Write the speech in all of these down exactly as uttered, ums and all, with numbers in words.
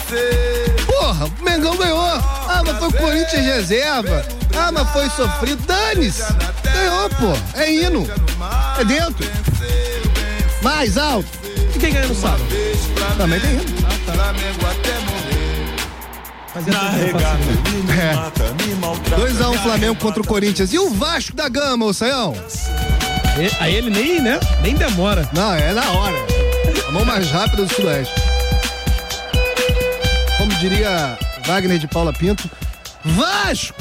Porra, o Mengão ganhou. Ah, mas foi o Corinthians reserva. Ah, mas foi sofrido. Dane-se. Ganhou, pô. É hino. É dentro. Mais alto. E quem ganha no sábado? Também tem hino. Ah, tá. Na regata, é. dois a um Flamengo contra o Corinthians. E o Vasco da Gama, ô Saião? Aí ele nem, né? Nem demora. Não, é na hora. A mão mais rápida do Sudoeste. Como diria Wagner de Paula Pinto, Vasco!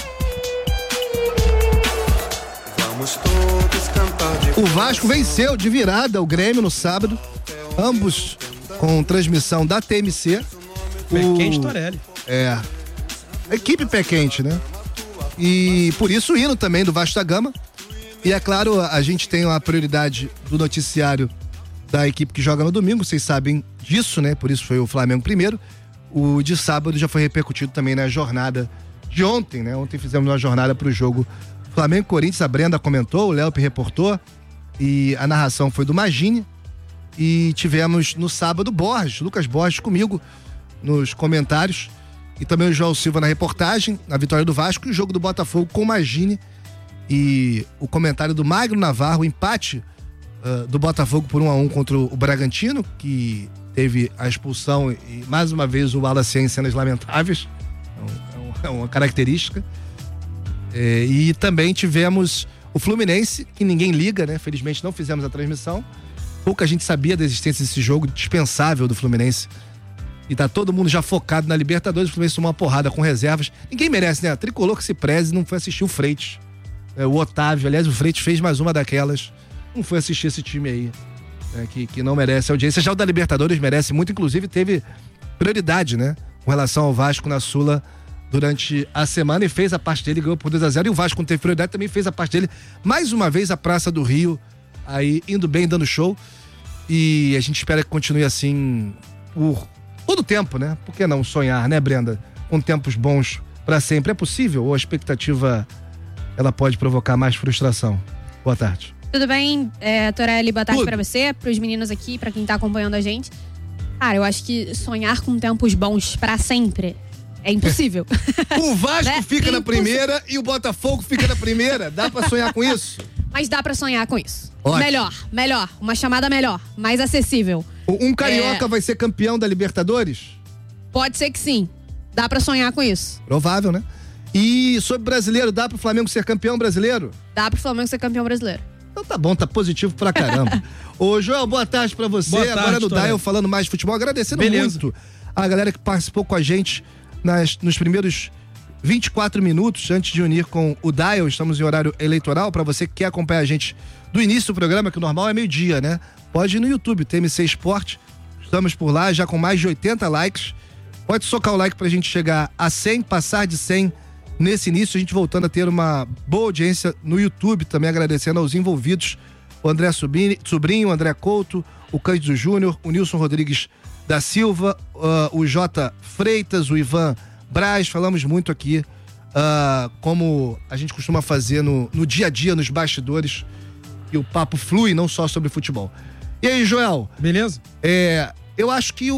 Vamos todos cantar de... O Vasco venceu de virada o Grêmio no sábado, ambos com transmissão da T M C. Pé o... quente, Torelli. É. A equipe pé quente, né? E por isso o hino também do Vasco da Gama. E é claro, a gente tem a prioridade do noticiário da equipe que joga no domingo, vocês sabem disso, né? Por isso foi o Flamengo primeiro. O de sábado já foi repercutido também na jornada de ontem, né? Ontem fizemos uma jornada pro jogo Flamengo-Corinthians, a Brenda comentou, o Léo reportou e a narração foi do Magini. E tivemos no sábado Borges, Lucas Borges comigo nos comentários e também o João Silva na reportagem, na vitória do Vasco e o jogo do Botafogo com o Magini e o comentário do Magno Navarro, o empate uh, do Botafogo por um a um contra o Bragantino, que teve a expulsão e mais uma vez o Wallace em cenas lamentáveis, é, um, é uma característica. É, e também tivemos o Fluminense, que ninguém liga, né? Felizmente não fizemos a transmissão. Pouca gente sabia da existência desse jogo dispensável do Fluminense. E tá todo mundo já focado na Libertadores. O Fluminense tomou uma porrada com reservas. Ninguém merece, né? A tricolor que se preze não foi assistir o Freitas. É, o Otávio, aliás, o Freitas fez mais uma daquelas. Não foi assistir esse time aí, né? que, que não merece audiência. Já o da Libertadores merece muito, inclusive teve prioridade, né? Com relação ao Vasco na Sula durante a semana e fez a parte dele, ganhou por dois a zero. E o Vasco, quando teve prioridade, também fez a parte dele. Mais uma vez, a Praça do Rio, aí indo bem, dando show. E a gente espera que continue assim por todo o tempo, né? Por que não sonhar, né, Brenda? Com tempos bons pra sempre. É possível? Ou a expectativa, ela pode provocar mais frustração? Boa tarde. Tudo bem, é, Torelli? Boa tarde Tudo. pra você, pros meninos aqui, pra quem tá acompanhando a gente. Cara, eu acho que sonhar com tempos bons pra sempre é impossível. O Vasco Né? fica na Impossível. primeira e o Botafogo fica na primeira. Dá pra sonhar com isso? Mas dá pra sonhar com isso. Ótimo. Melhor, melhor. Uma chamada melhor, mais acessível. Um carioca É. vai ser campeão da Libertadores? Pode ser que sim. Dá pra sonhar com isso. Provável, né? E sobre brasileiro, dá pro Flamengo ser campeão brasileiro? Dá pro Flamengo ser campeão brasileiro. Então tá bom, tá positivo pra caramba. Ô, Joel, boa tarde pra você. Boa tarde, Agora no Torelli. Dial falando mais de futebol, agradecendo Beleza. muito a galera que participou com a gente nas, nos primeiros vinte e quatro minutos antes de unir com o Dial. Estamos em horário eleitoral. Pra você que quer acompanhar a gente do início do programa, que o normal é meio-dia, né? Pode ir no YouTube, T M C Esporte. Estamos por lá, já com mais de oitenta likes. Pode socar o like pra gente chegar a cem, passar de cem nesse início, a gente voltando a ter uma boa audiência no YouTube, também agradecendo aos envolvidos, o André Sobrini- Sobrinho, o André Couto, o Cândido Júnior, o Nilson Rodrigues da Silva, uh, o J. Freitas, o Ivan Braz. Falamos muito aqui, uh, como a gente costuma fazer no, no dia a dia, nos bastidores, e o papo flui, não só sobre futebol. E aí, Joel? Beleza? É, eu acho que o,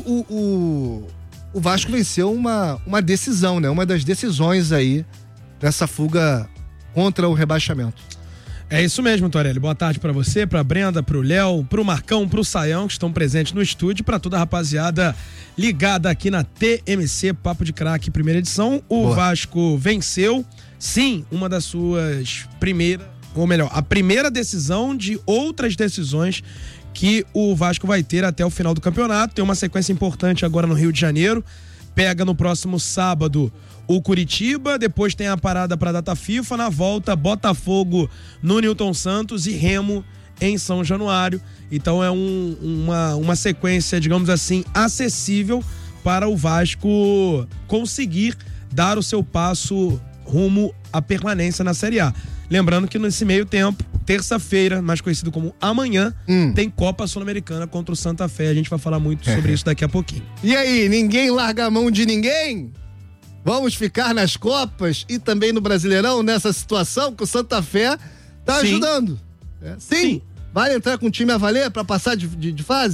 o, o Vasco venceu uma, uma decisão, né? Uma das decisões aí nessa fuga contra o rebaixamento. É isso mesmo, Torelli. Boa tarde pra você, pra Brenda, pro Léo, pro Marcão, pro Saião, que estão presentes no estúdio, pra toda a rapaziada ligada aqui na T M C Papo de Craque, primeira edição. O Boa. Vasco venceu, sim, uma das suas primeiras, ou melhor, a primeira decisão de outras decisões que o Vasco vai ter até o final do campeonato. Tem uma sequência importante agora no Rio de Janeiro. Pega no próximo sábado o Curitiba, depois tem a parada para a data FIFA, na volta Botafogo no Newton Santos e Remo em São Januário. Então é um, uma, uma sequência, digamos assim, acessível para o Vasco conseguir dar o seu passo rumo à permanência na Série A. Lembrando que nesse meio tempo, terça-feira, mais conhecido como amanhã, Hum. tem Copa Sul-Americana contra o Santa Fé. A gente vai falar muito É. sobre isso daqui a pouquinho. E aí, ninguém larga a mão de ninguém? Vamos ficar nas Copas e também no Brasileirão nessa situação que o Santa Fé tá Sim. ajudando. É, sim. Sim. Vai entrar com o time a valer pra passar de, de, de fase?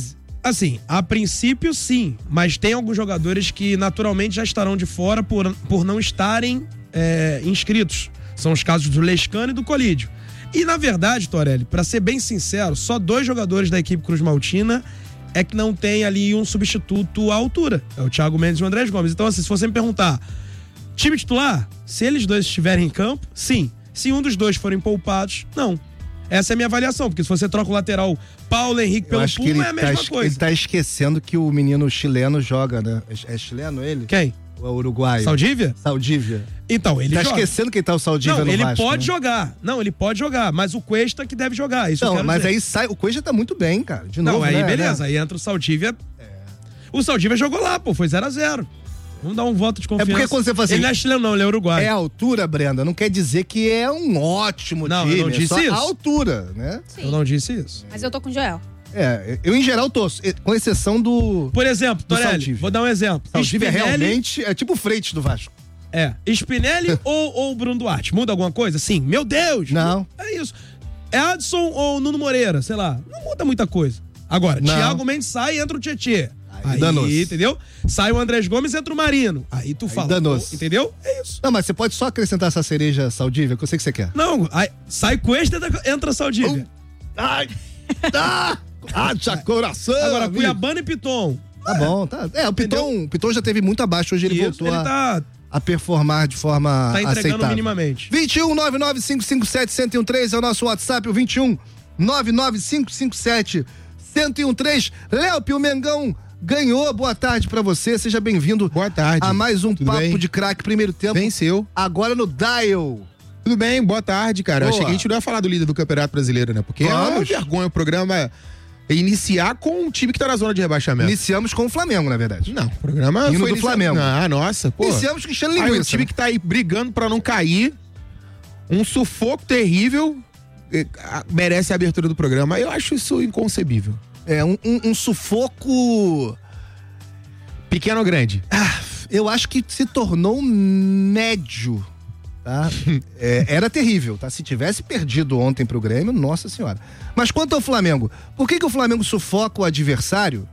Assim, a princípio sim, mas tem alguns jogadores que naturalmente já estarão de fora por, por não estarem é, inscritos. São os casos do Lescano e do Colídio. E na verdade, Torelli, pra ser bem sincero, só dois jogadores da equipe Cruz Maltina é que não tem ali um substituto à altura. É o Thiago Mendes e o Andrés Gomes. Então assim, se você me perguntar, time titular, se eles dois estiverem em campo, sim. Se um dos dois forem poupados, não. Essa é a minha avaliação, porque se você troca o lateral Paulo Henrique pelo Puma, é a mesma tá, coisa. Ele tá esquecendo que o menino chileno joga, né? É, é chileno ele? Quem? O uruguaio. Saldívia? Saldívia. Então, ele tá joga. esquecendo quem tá o Saldívia não, no ele Vasco, pode né? jogar. Não, ele pode jogar, mas o Cuesta que deve jogar. Isso eu Não, quero mas dizer. aí sai. O Cuesta tá muito bem, cara. De novo, Não, aí né? beleza. Né? Aí entra o Saldívia. É. O Saldívia jogou lá, pô. Foi zero a zero. Vamos dar um voto de confiança. É porque quando você fala assim, ele não é chileno, não, ele é uruguaio. É a altura, Brenda, não quer dizer que é um ótimo Não, time. eu não disse é só isso. a altura, né? Sim. Eu não disse isso. Mas eu tô com o Joel. É, eu em geral tô, com exceção do. Por exemplo, Do Torelli, Saldívia. vou dar um exemplo. Saldívia Spinelli- realmente é tipo o Freitas do Vasco. É. Spinelli ou, ou Bruno Duarte? Muda alguma coisa? Sim. Meu Deus! Não. É isso. É Adson ou Nuno Moreira? Sei lá. Não muda muita coisa. Agora, Não. Thiago Mendes sai e entra o Tietê. Aí Aí, danou-se. entendeu? Sai o Andrés Gomes e entra o Marino. Aí tu fala. danou-se. Entendeu? É isso. Não, mas você pode só acrescentar essa cereja Saldívia, que eu sei que você quer. Não, aí, sai Cuesta e entra Saldívia. Ai! Ah! Haja coração! Agora, amigo. Cuiabano e Piton. Tá bom, tá. É, o Piton, o Piton já teve muito abaixo, hoje ele Isso, voltou ele a, tá, a performar de forma tá entregando aceitável. minimamente. vinte e um, nove nove cinco cinco sete, um zero um três é o nosso WhatsApp, o vinte e um, nove nove cinco cinco sete, um zero um três. Léo, o Mengão ganhou, boa tarde pra você, seja bem-vindo. Boa tarde. A mais um Tudo Papo bem? de Craque, primeiro tempo. Venceu. Agora no Dial. Tudo bem, boa tarde, cara. Eu Boa. achei que a gente não ia falar do líder do Campeonato Brasileiro, né? Porque é uma Vamos. vergonha o programa iniciar com um time que tá na zona de rebaixamento. Iniciamos com o Flamengo, na verdade. Não, o programa Hino foi do iniciado- Flamengo. Ah, nossa, pô. Iniciamos com Cristiano Aí, Linguiça. um time que tá aí brigando pra não cair, um sufoco terrível, eh, ah, merece a abertura do programa. Eu acho isso inconcebível. É, um, um- um sufoco... Pequeno ou grande? Eu acho que se tornou médio, tá? É, era terrível, tá? Se tivesse perdido ontem pro Grêmio, nossa senhora. Mas quanto ao Flamengo, por que que o Flamengo sufoca o adversário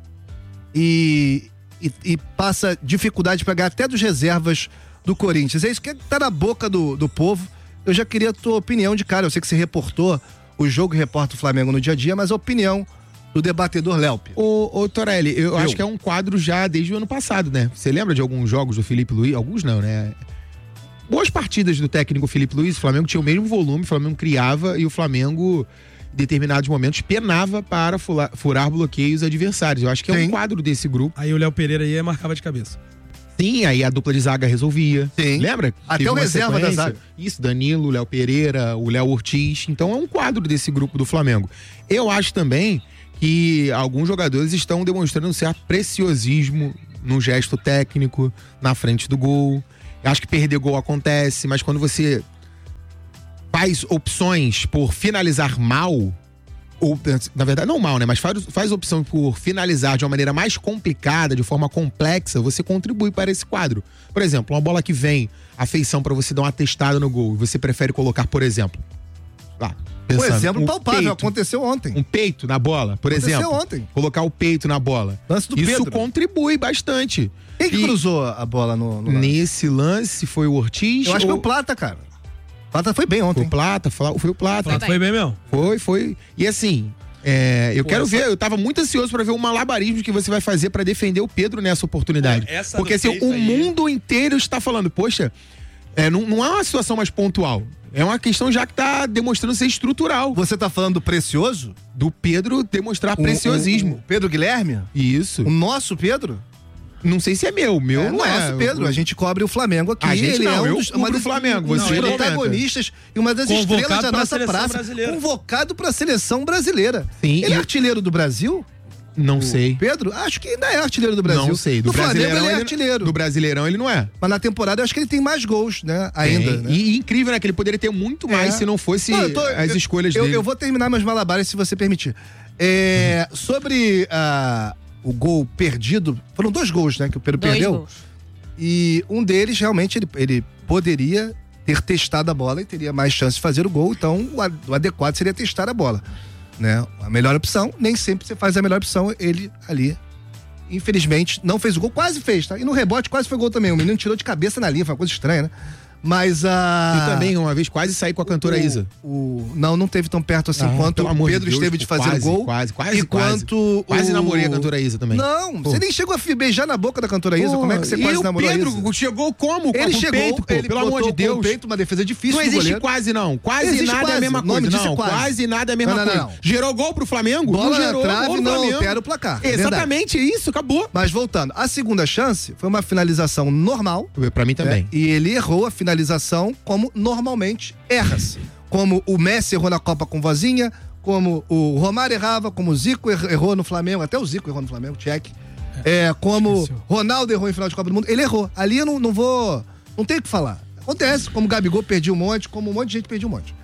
e, e, e passa dificuldade pra ganhar até dos reservas do Corinthians? É isso que tá na boca do, do povo. Eu já queria a tua opinião de cara. Eu sei que você reportou o jogo e reporta o Flamengo no dia a dia, mas a opinião do debatedor Léupe. Ô, ô Torelli, eu, Eu. acho que é um quadro já desde o ano passado, né? Você lembra de alguns jogos do Felipe Luiz? Alguns não, né? Boas partidas do técnico Felipe Luiz, o Flamengo tinha o mesmo volume, o Flamengo criava e o Flamengo, em determinados momentos, penava para fula- furar bloqueios adversários. Eu acho que é Sim. um quadro desse grupo. Aí o Léo Pereira aí marcava de cabeça. Sim, aí a dupla de zaga resolvia. Sim. Lembra? Até Teve o uma reserva da sequência. zaga. Isso, Danilo, Léo Pereira, o Léo Ortiz. Então é um quadro desse grupo do Flamengo. Eu acho também que alguns jogadores estão demonstrando um certo preciosismo no gesto técnico, na frente do gol. Eu acho que perder gol acontece, mas quando você faz opções por finalizar mal, ou, na verdade, não mal, né? Mas faz, faz opção por finalizar de uma maneira mais complicada, de forma complexa, você contribui para esse quadro. Por exemplo, uma bola que vem, a feição para você dar uma testada no gol, e você prefere colocar, por exemplo, lá, Um pensando, exemplo um palpável, peito, aconteceu ontem. um peito na bola, por Aconteceu exemplo. ontem. Colocar o peito na bola. Lance do Isso Pedro. contribui bastante. Quem que E cruzou a bola no, no lance? nesse lance foi o Ortiz. Eu acho que foi ou- o Plata, cara. O Plata foi bem Foi ontem. o Plata, foi foi o Plata. Foi, foi bem mesmo. Foi, foi. E assim, é, eu Pô, quero essa- ver, eu tava muito ansioso pra ver o malabarismo que você vai fazer pra defender o Pedro nessa oportunidade. Pô, essa Porque do assim, peito o aí- mundo inteiro está falando, poxa, é, não, não é uma situação mais pontual. É uma questão já que tá demonstrando ser estrutural. Você tá falando do Precioso? Do Pedro demonstrar O- preciosismo. o- o Pedro Guilherme? Isso. O nosso Pedro? Não sei se é meu, meu É, não nosso é. Pedro. A gente cobre o Flamengo aqui. A gente ele não, é um eu dos, cubro o Flamengo, um dos você comenta. protagonistas e uma das Convocado estrelas da pra nossa seleção praça. brasileira. Convocado pra seleção brasileira. Sim, Ele e- é artilheiro do Brasil? Não O sei. Pedro? Acho que ainda é artilheiro do Brasil. Não sei. Do Do Flamengo Brasileirão ele é ele- artilheiro. Do Brasileirão ele não é. Mas na temporada eu acho que ele tem mais gols, né? Ainda. Tem. Né? E, e incrível, né? Que ele poderia ter muito mais É. se não fosse Não, eu tô- as eu- escolhas eu, dele. Eu vou terminar meus malabares se você permitir. É, sobre ah, o gol perdido, foram dois gols, né? Que o Pedro Dois perdeu. gols. E um deles, realmente, ele, ele poderia ter testado a bola e teria mais chance de fazer o gol. Então, o, a- o adequado seria testar a bola. né? A melhor opção, nem sempre você faz a melhor opção, ele ali, infelizmente, não fez o gol, quase fez, tá? E no rebote quase foi gol também, o menino tirou de cabeça na linha, foi uma coisa estranha, né? Mas a... E também, uma vez, quase saí com a cantora o, Isa. O, não, não teve tão perto assim Ah, quanto pelo o amor de Pedro Deus, esteve de pô, fazer quase, o gol. quase, quase, e quase. quanto Quase o... namorei a cantora Isa também. Não, Pô. você nem chegou a fi- beijar na boca da cantora Isa. Pô, Como é que você e quase o namorou a Isa? Pedro chegou como? Ele com o chegou, peito, pô, ele pelo amor botou de Deus. com o peito, uma defesa difícil Não do existe goleiro. quase, não. Quase Existe nada é a quase. mesma O nome coisa. disso é Não, quase. quase nada é a mesma Não, não, coisa. não. Gerou gol pro Flamengo? Bola não na gerou trave, gol pro não Flamengo. altera o placar. É verdade. Exatamente isso, acabou. Mas voltando, a segunda chance foi uma finalização normal. Pra mim também. né? E ele errou a finalização como normalmente erra-se. Como o Messi errou na Copa com Vozinha, como o Romário errava, como o Zico er- errou no Flamengo, até o Zico errou no Flamengo, check. É, como esqueceu. Ronaldo errou em final de Copa do Mundo, ele errou. Ali eu não, não vou. Não tem o que falar. Acontece, como o Gabigol perdia um monte, como um monte de gente perdia um monte.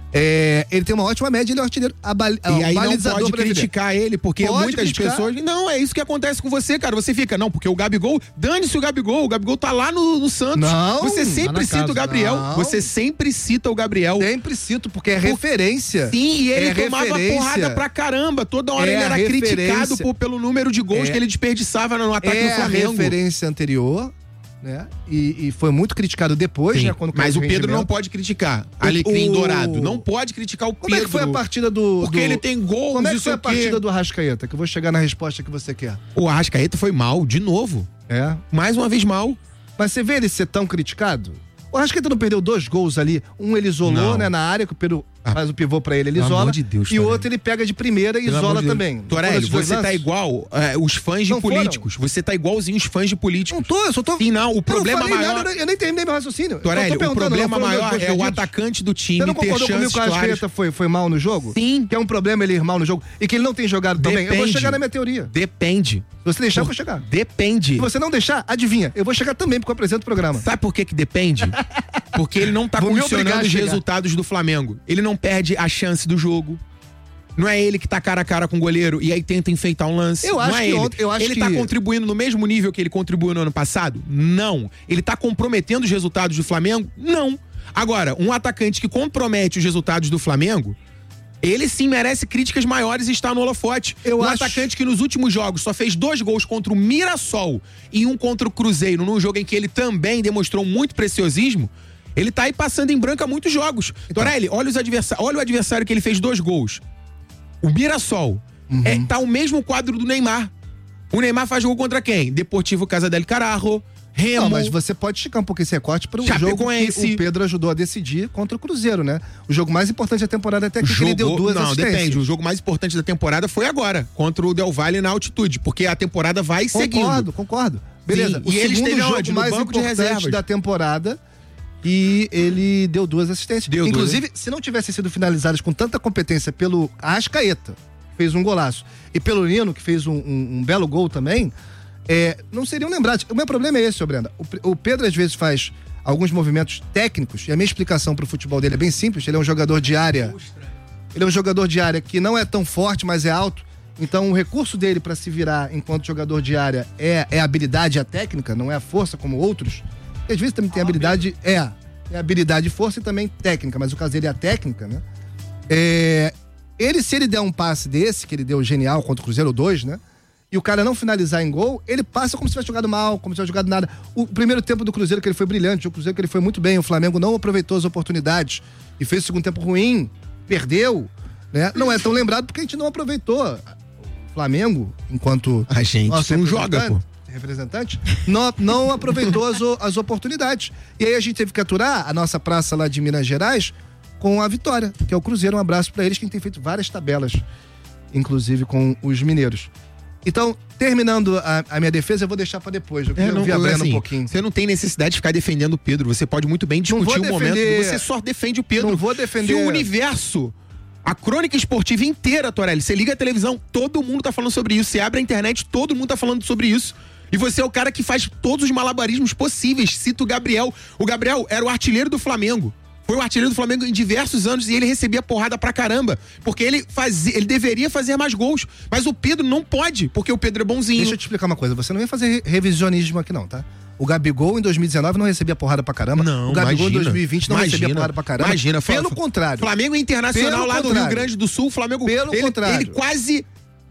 É, ele tem uma ótima média, ele é um artilheiro. A bali- E aí não balizador pode pra ele. criticar ele, porque Pode muitas criticar. pessoas... Não, é isso que acontece com você, cara. Você fica, não, porque o Gabigol... Dane-se o Gabigol, o Gabigol tá lá no, no Santos. Não, Você lá sempre na cita casa. o Gabriel. Não. Você sempre cita o Gabriel. Sempre cito, porque é referência. Sim, e ele É tomava referência. porrada pra caramba. Toda hora É ele a era referência. criticado por- pelo número de gols É. que ele desperdiçava no ataque É do a Flamengo. referência anterior, né? E, e foi muito criticado depois, Sim, né? Quando caiu mas o Pedro rendimento. não pode criticar. Alecrim o- Dourado. Não pode criticar o Como Pedro. é que foi a partida do. Porque do- ele tem gols, Como é que isso foi a aqui. partida do Arrascaeta? Que eu vou chegar na resposta que você quer. O Arrascaeta foi mal, de novo. É. Mais uma vez mal. Mas você vê ele ser tão criticado? O Arrascaeta não perdeu dois gols ali. Um ele isolou, Não. né, na área, que o Pedro Ah. faz o pivô pra ele, ele Pelo isola. amor de Deus, e o Torelli. outro ele pega de primeira e Pelo amor isola de Deus. também. Não foram Torelli, esses dois você tá lances? igual é, os fãs de Não foram? políticos. Você tá igualzinho os fãs de políticos. Não tô, eu só tô. Sim, não. O Eu não problema falei maior... nada, eu nem terminei meu raciocínio. Eu só tô Torelli, o perguntando, problema não foram maior dois é o perdidos? atacante do time Você não ter concordou comigo chances que o Arrascaeta claras. foi, foi mal no jogo? Sim. Que é um problema ele ir mal no jogo? E que ele não tem jogado tão bem? Eu vou Depende. chegar na minha teoria. Depende. Se você deixar, eu vou chegar. Depende. Se você não deixar, adivinha, eu vou chegar também, porque eu apresento o programa. Sabe por que que depende? Porque ele não tá Vou me condicionando obrigar a os chegar. resultados do Flamengo. Ele não perde a chance do jogo. Não é ele que tá cara a cara com o goleiro e aí tenta enfeitar um lance. Eu não acho é que ele. ontem- eu acho ele que- tá contribuindo no mesmo nível que ele contribuiu no ano passado? Não. Ele tá comprometendo os resultados do Flamengo? Não. Agora, um atacante que compromete os resultados do Flamengo, ele sim merece críticas maiores e está no holofote. Eu um acho- atacante que nos últimos jogos só fez dois gols contra o Mirassol e um contra o Cruzeiro, num jogo em que ele também demonstrou muito preciosismo, ele tá aí passando em branco há muitos jogos. Então. Torelli, olha, os adversa- olha o adversário que ele fez dois gols. O Mirassol. Uhum. É, tá o mesmo quadro do Neymar. O Neymar faz gol contra quem? Deportivo Casa del Cararro, Remo. Não, mas você pode esticar um pouquinho esse recorte para o jogo Chapecoense. que o Pedro ajudou a decidir contra o Cruzeiro, né? O jogo mais importante da temporada até aqui, que ele deu duas Não, assistências. depende. O jogo mais importante da temporada foi agora, contra o Del Valle na altitude, porque a temporada vai seguindo. Concordo, concordo. Beleza. Sim, o e ele segundo esteve jogo onde? No mais banco de importante reservas. da temporada e ele deu duas assistências. Deu duas, Inclusive, se não tivessem sido finalizadas com tanta competência pelo Arrascaeta, que fez um golaço, e pelo Nino, que fez um, um- um belo gol também, é, não seriam lembrados. O meu problema é esse, ô Brenda. O, P- o Pedro, às vezes, faz alguns movimentos técnicos, e a minha explicação pro futebol dele é bem simples. Ele é um jogador de área. Ele é um jogador de área que não é tão forte, mas é alto. Então, o recurso dele para se virar enquanto jogador de área é, é a habilidade e a técnica, não é a força como outros. E às vezes também tem habilidade, é, é habilidade e força e também técnica, mas o caso dele é a técnica, né? É, ele, se ele der um passe desse, que ele deu genial contra o Cruzeiro dois, né? E o cara não finalizar em gol, ele passa como se tivesse jogado mal, como se tivesse jogado nada. O primeiro tempo do Cruzeiro que ele foi brilhante, o Cruzeiro que ele foi muito bem, o Flamengo não aproveitou as oportunidades e fez o segundo tempo ruim, perdeu, né? Não é tão lembrado porque a gente não aproveitou. O Flamengo, enquanto A gente nosso não joga, pô. representante, não, não aproveitou as, o- as oportunidades. E aí a gente teve que aturar a nossa praça lá de Minas Gerais com a vitória, que é o Cruzeiro. Um abraço pra eles, que tem feito várias tabelas, inclusive com os mineiros. Então, terminando a, a minha defesa, eu vou deixar pra depois. Eu queria ouvir a Brenda assim, um pouquinho. Você não tem necessidade de ficar defendendo o Pedro. Você pode muito bem discutir vou o momento. defender- Você só defende o Pedro. Não vou defender- Se o universo, a crônica esportiva inteira, Torelli, você liga a televisão, todo mundo tá falando sobre isso. Você abre a internet, todo mundo tá falando sobre isso. E você é o cara que faz todos os malabarismos possíveis. Cita o Gabriel. O Gabriel era o artilheiro do Flamengo. Foi o artilheiro do Flamengo em diversos anos e ele recebia porrada pra caramba. Porque ele fazia, ele deveria fazer mais gols. Mas o Pedro não pode, porque o Pedro é bonzinho. Deixa eu te explicar uma coisa. Você não vem fazer re- revisionismo aqui não, tá? O Gabigol em dois mil e dezenove não recebia porrada pra caramba. Não, o Gabigol imagina, em dois mil e vinte não imagina, recebia porrada pra caramba. Imagina, Pelo Fla- contrário. Flamengo Internacional Pelo lá no contrário. Rio Grande do Sul, o Flamengo Pelo ele, contrário. ele quase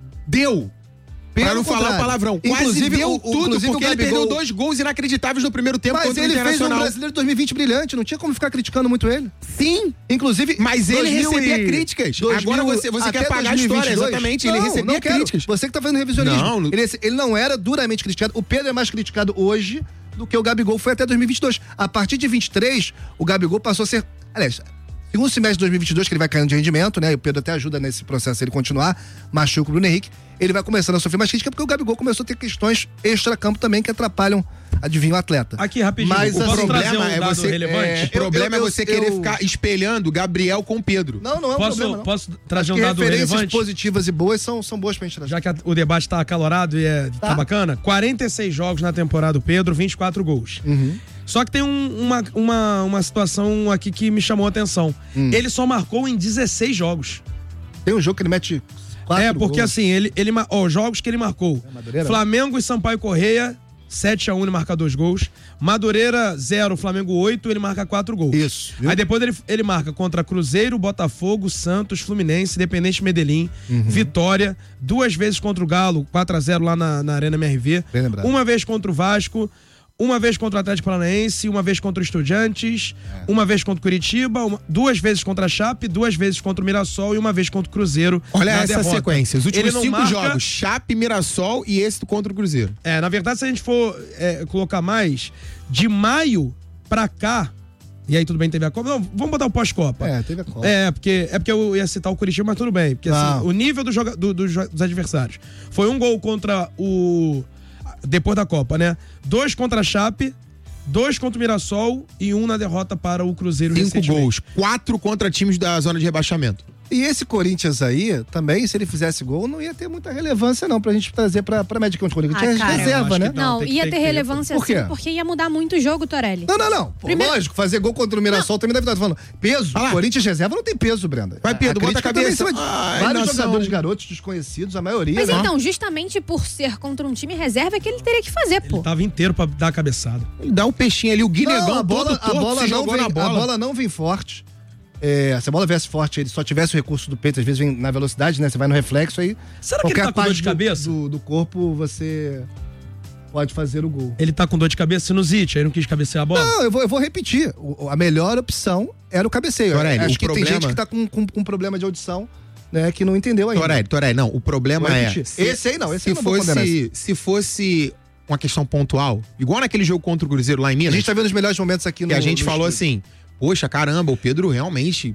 deu. Pelo pra não falar o contrário. palavrão. Quase Inclusive, deu o- o- tudo, inclusive, porque o ele Gabigol- perdeu dois gols inacreditáveis no primeiro tempo Mas contra o ele fez um Internacional. Brasileiro dois mil e vinte brilhante, não tinha como ficar criticando muito ele. Sim, Inclusive, mas ele dois mil recebia e- críticas. dois mil Agora você, você até quer pagar a dois mil e história, vinte e dois. exatamente. Não, ele recebia não quero. críticas. Você que tá fazendo revisionismo. Não, não- Ele, ele não era duramente criticado. O Pedro é mais criticado hoje do que o Gabigol foi até dois mil e vinte e dois. A partir de vinte e três, o Gabigol passou a ser... Aliás, segundo semestre de dois mil e vinte e dois, que ele vai caindo de rendimento, né? E o Pedro até ajuda nesse processo ele continuar, machuca o Bruno Henrique. Ele vai começando a sofrer mais crítica porque o Gabigol começou a ter questões extra-campo também que atrapalham, adivinha, o atleta. Aqui, rapidinho. Mas, Posso assim, trazer problema um é dado você- relevante? O problema eu- é você eu- querer eu- ficar espelhando o Gabriel com o Pedro. Não, não é um Posso, problema, não. posso trazer um Porque dado referências relevante? positivas e boas são, são boas pra gente trazer. Já que a- o debate tá acalorado e é, tá. Tá. bacana. quarenta e seis jogos na temporada do Pedro, vinte e quatro gols. Uhum. Só que tem um- uma, uma, uma situação aqui que me chamou a atenção. Hum. Ele só marcou em dezesseis jogos. Tem um jogo que ele mete quatro é, porque gols. assim, ele, ele ma- ó, os jogos que ele marcou. É Madureira? Flamengo e Sampaio Correia, sete a um ele marca dois gols. Madureira zero, Flamengo oito, ele marca quatro gols. Isso, viu? Aí depois ele, ele marca contra Cruzeiro, Botafogo, Santos, Fluminense, Independente Medellín, Uhum. Vitória, duas vezes contra o Galo, quatro a zero lá na, na Arena M R V. Bem lembrado. Uma vez contra o Vasco, uma vez contra o Atlético Paranaense, uma vez contra o Estudiantes, É. uma vez contra o Curitiba, uma- duas vezes contra a Chape, duas vezes contra o Mirassol e uma vez contra o Cruzeiro. Olha na essa derrota. sequência. Os últimos Ele não cinco marca- jogos: Chape, Mirassol e esse contra o Cruzeiro. É, na verdade, se a gente for é, colocar mais, de maio pra cá, e aí tudo bem, teve a Copa. Não, vamos botar o pós-Copa. É, teve a Copa. É, porque, é porque eu ia citar o Curitiba, mas tudo bem. Porque assim, Não. o nível do joga, do- do jo- dos adversários. Foi um gol contra o. Depois da Copa, né? Dois contra a Chape, dois contra o Mirassol e um na derrota para o Cruzeiro. Cinco recentemente. gols. Quatro contra times da zona de rebaixamento. E esse Corinthians aí, também, se ele fizesse gol, não ia ter muita relevância, não, pra gente trazer pra, pra média contra o Corinthians. Ah, Tinha cara, eu reserva, acho né? que Não, Não, tem que- ia tem ter que ter. relevância Por quê? assim, porque ia mudar muito o jogo, Torelli. Não, não, não. Pô, Primeiro- lógico, fazer gol contra o Mirassol também deve estar falando. Peso. Olha lá. Corinthians reserva não tem peso, Brenda. Vai, Pedro, bota a crítica também cabeça. em cima de Ai, vários nação. jogadores garotos desconhecidos, a maioria. Mas né? então, justamente por ser contra um time reserva é que ele teria que fazer, pô. Ele tava inteiro pra dar a cabeçada. Ele dá um peixinho ali, o Guinegão Não, a bola, todo a torto, bola se não jogou vem, na bola. a bola não vem forte. É, se a bola viesse forte, ele só tivesse o recurso do peito, às vezes vem na velocidade, né? Você vai no reflexo aí. Será que ele qualquer tá com dor parte de do- cabeça? Do, do corpo, você pode fazer o gol. Ele tá com dor de cabeça, sinusite, aí não quis cabecear a bola? Não, eu vou, eu vou repetir. O- a melhor opção era o cabeceio. Torelli, Acho o que problema- tem gente que tá com, com, com problema de audição, né? Que não entendeu ainda. Torelli, Torelli, não, o problema Vou é... repetir. Esse aí não, esse se aí não vou condenar fosse, se fosse uma questão pontual, igual naquele jogo contra o Cruzeiro lá em A Minas, gente tá vendo os melhores momentos aqui no que a gente no falou estúdio. assim, poxa, caramba, o Pedro realmente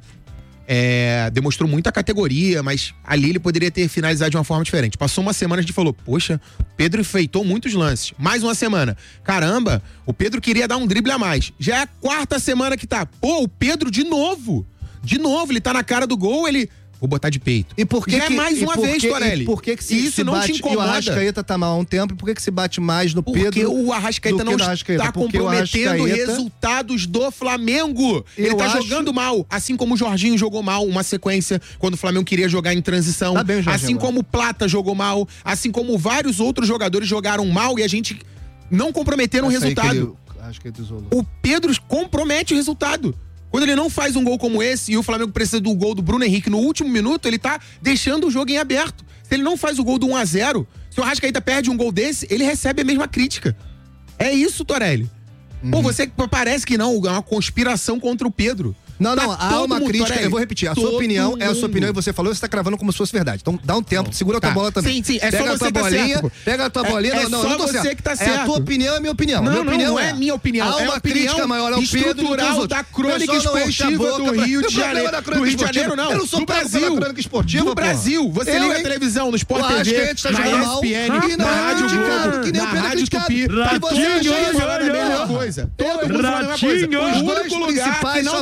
é, demonstrou muita categoria, mas ali ele poderia ter finalizado de uma forma diferente. Passou uma semana, a gente falou, poxa, Pedro enfeitou muitos lances. Mais uma semana, caramba, o Pedro queria dar um drible a mais. Já é a quarta semana que tá, pô, o Pedro de novo, de novo, ele tá na cara do gol, ele... Vou botar de peito. E por que Já que, é mais e uma por vez, que- Torelli. E por que que se, E isso se não bate, te e o incomoda? Arrascaeta tá mal há um tempo, e por que que se bate mais no Porque Pedro o Arrascaeta do não que no Arrascaeta? está Porque o comprometendo Arrascaeta- resultados do Flamengo. Ele Eu tá acho- jogando mal, assim como o Jorginho jogou mal uma sequência quando o Flamengo queria jogar em transição. Tá bem o Jorginho assim agora. como o Plata jogou mal, assim como vários outros jogadores jogaram mal e a gente não comprometeram o Essa aí que resultado. ele- Arrascaeta isolou. O Pedro compromete o resultado. Quando ele não faz um gol como esse e o Flamengo precisa do gol do Bruno Henrique no último minuto, ele tá deixando o jogo em aberto. Se ele não faz o gol do um a zero, se o Arrascaeta perde um gol desse, ele recebe a mesma crítica. É isso, Torelli. Pô, você parece que não, é uma conspiração contra o Pedro. Não, não, Tá há todo uma mundo, crítica, Torelli, eu vou repetir, a todo sua opinião é a sua mundo. opinião e você falou, você tá cravando como se fosse verdade. Então dá um tempo, segura a tua Tá. bola também. Sim, sim, é só pega a você tua que tá bolinha, certo, pô. pega a tua É- bolinha, é não, não, só eu não tô você certo. que tá É a certo. tua opinião, é a minha opinião. Não, minha não, opinião não é minha opinião, Há é uma a opinião crítica maior ao Pedro do que aos estrutural outros. da crônica O pessoal não enche a esportiva boca do pra- Rio E o de problema Janeiro. da Do crônica Rio de Janeiro, esportiva? não. Eu não sou Do pago pela Brasil. crônica esportiva, Do pô. Brasil. Você Eu, liga a hein? televisão, no Sport O T V, Arrascaeta tá na jogando mal E S P N, e não na é Rádio criticado, Globo, que nem o na Pedro é Rádio criticado. Tupi. E você Todo chega mundo e falando a fala, mesma ó, coisa. Todo eu- mundo falando a mesma coisa. Ratinho. O Os único dois lugar que principais não só abaixo. critica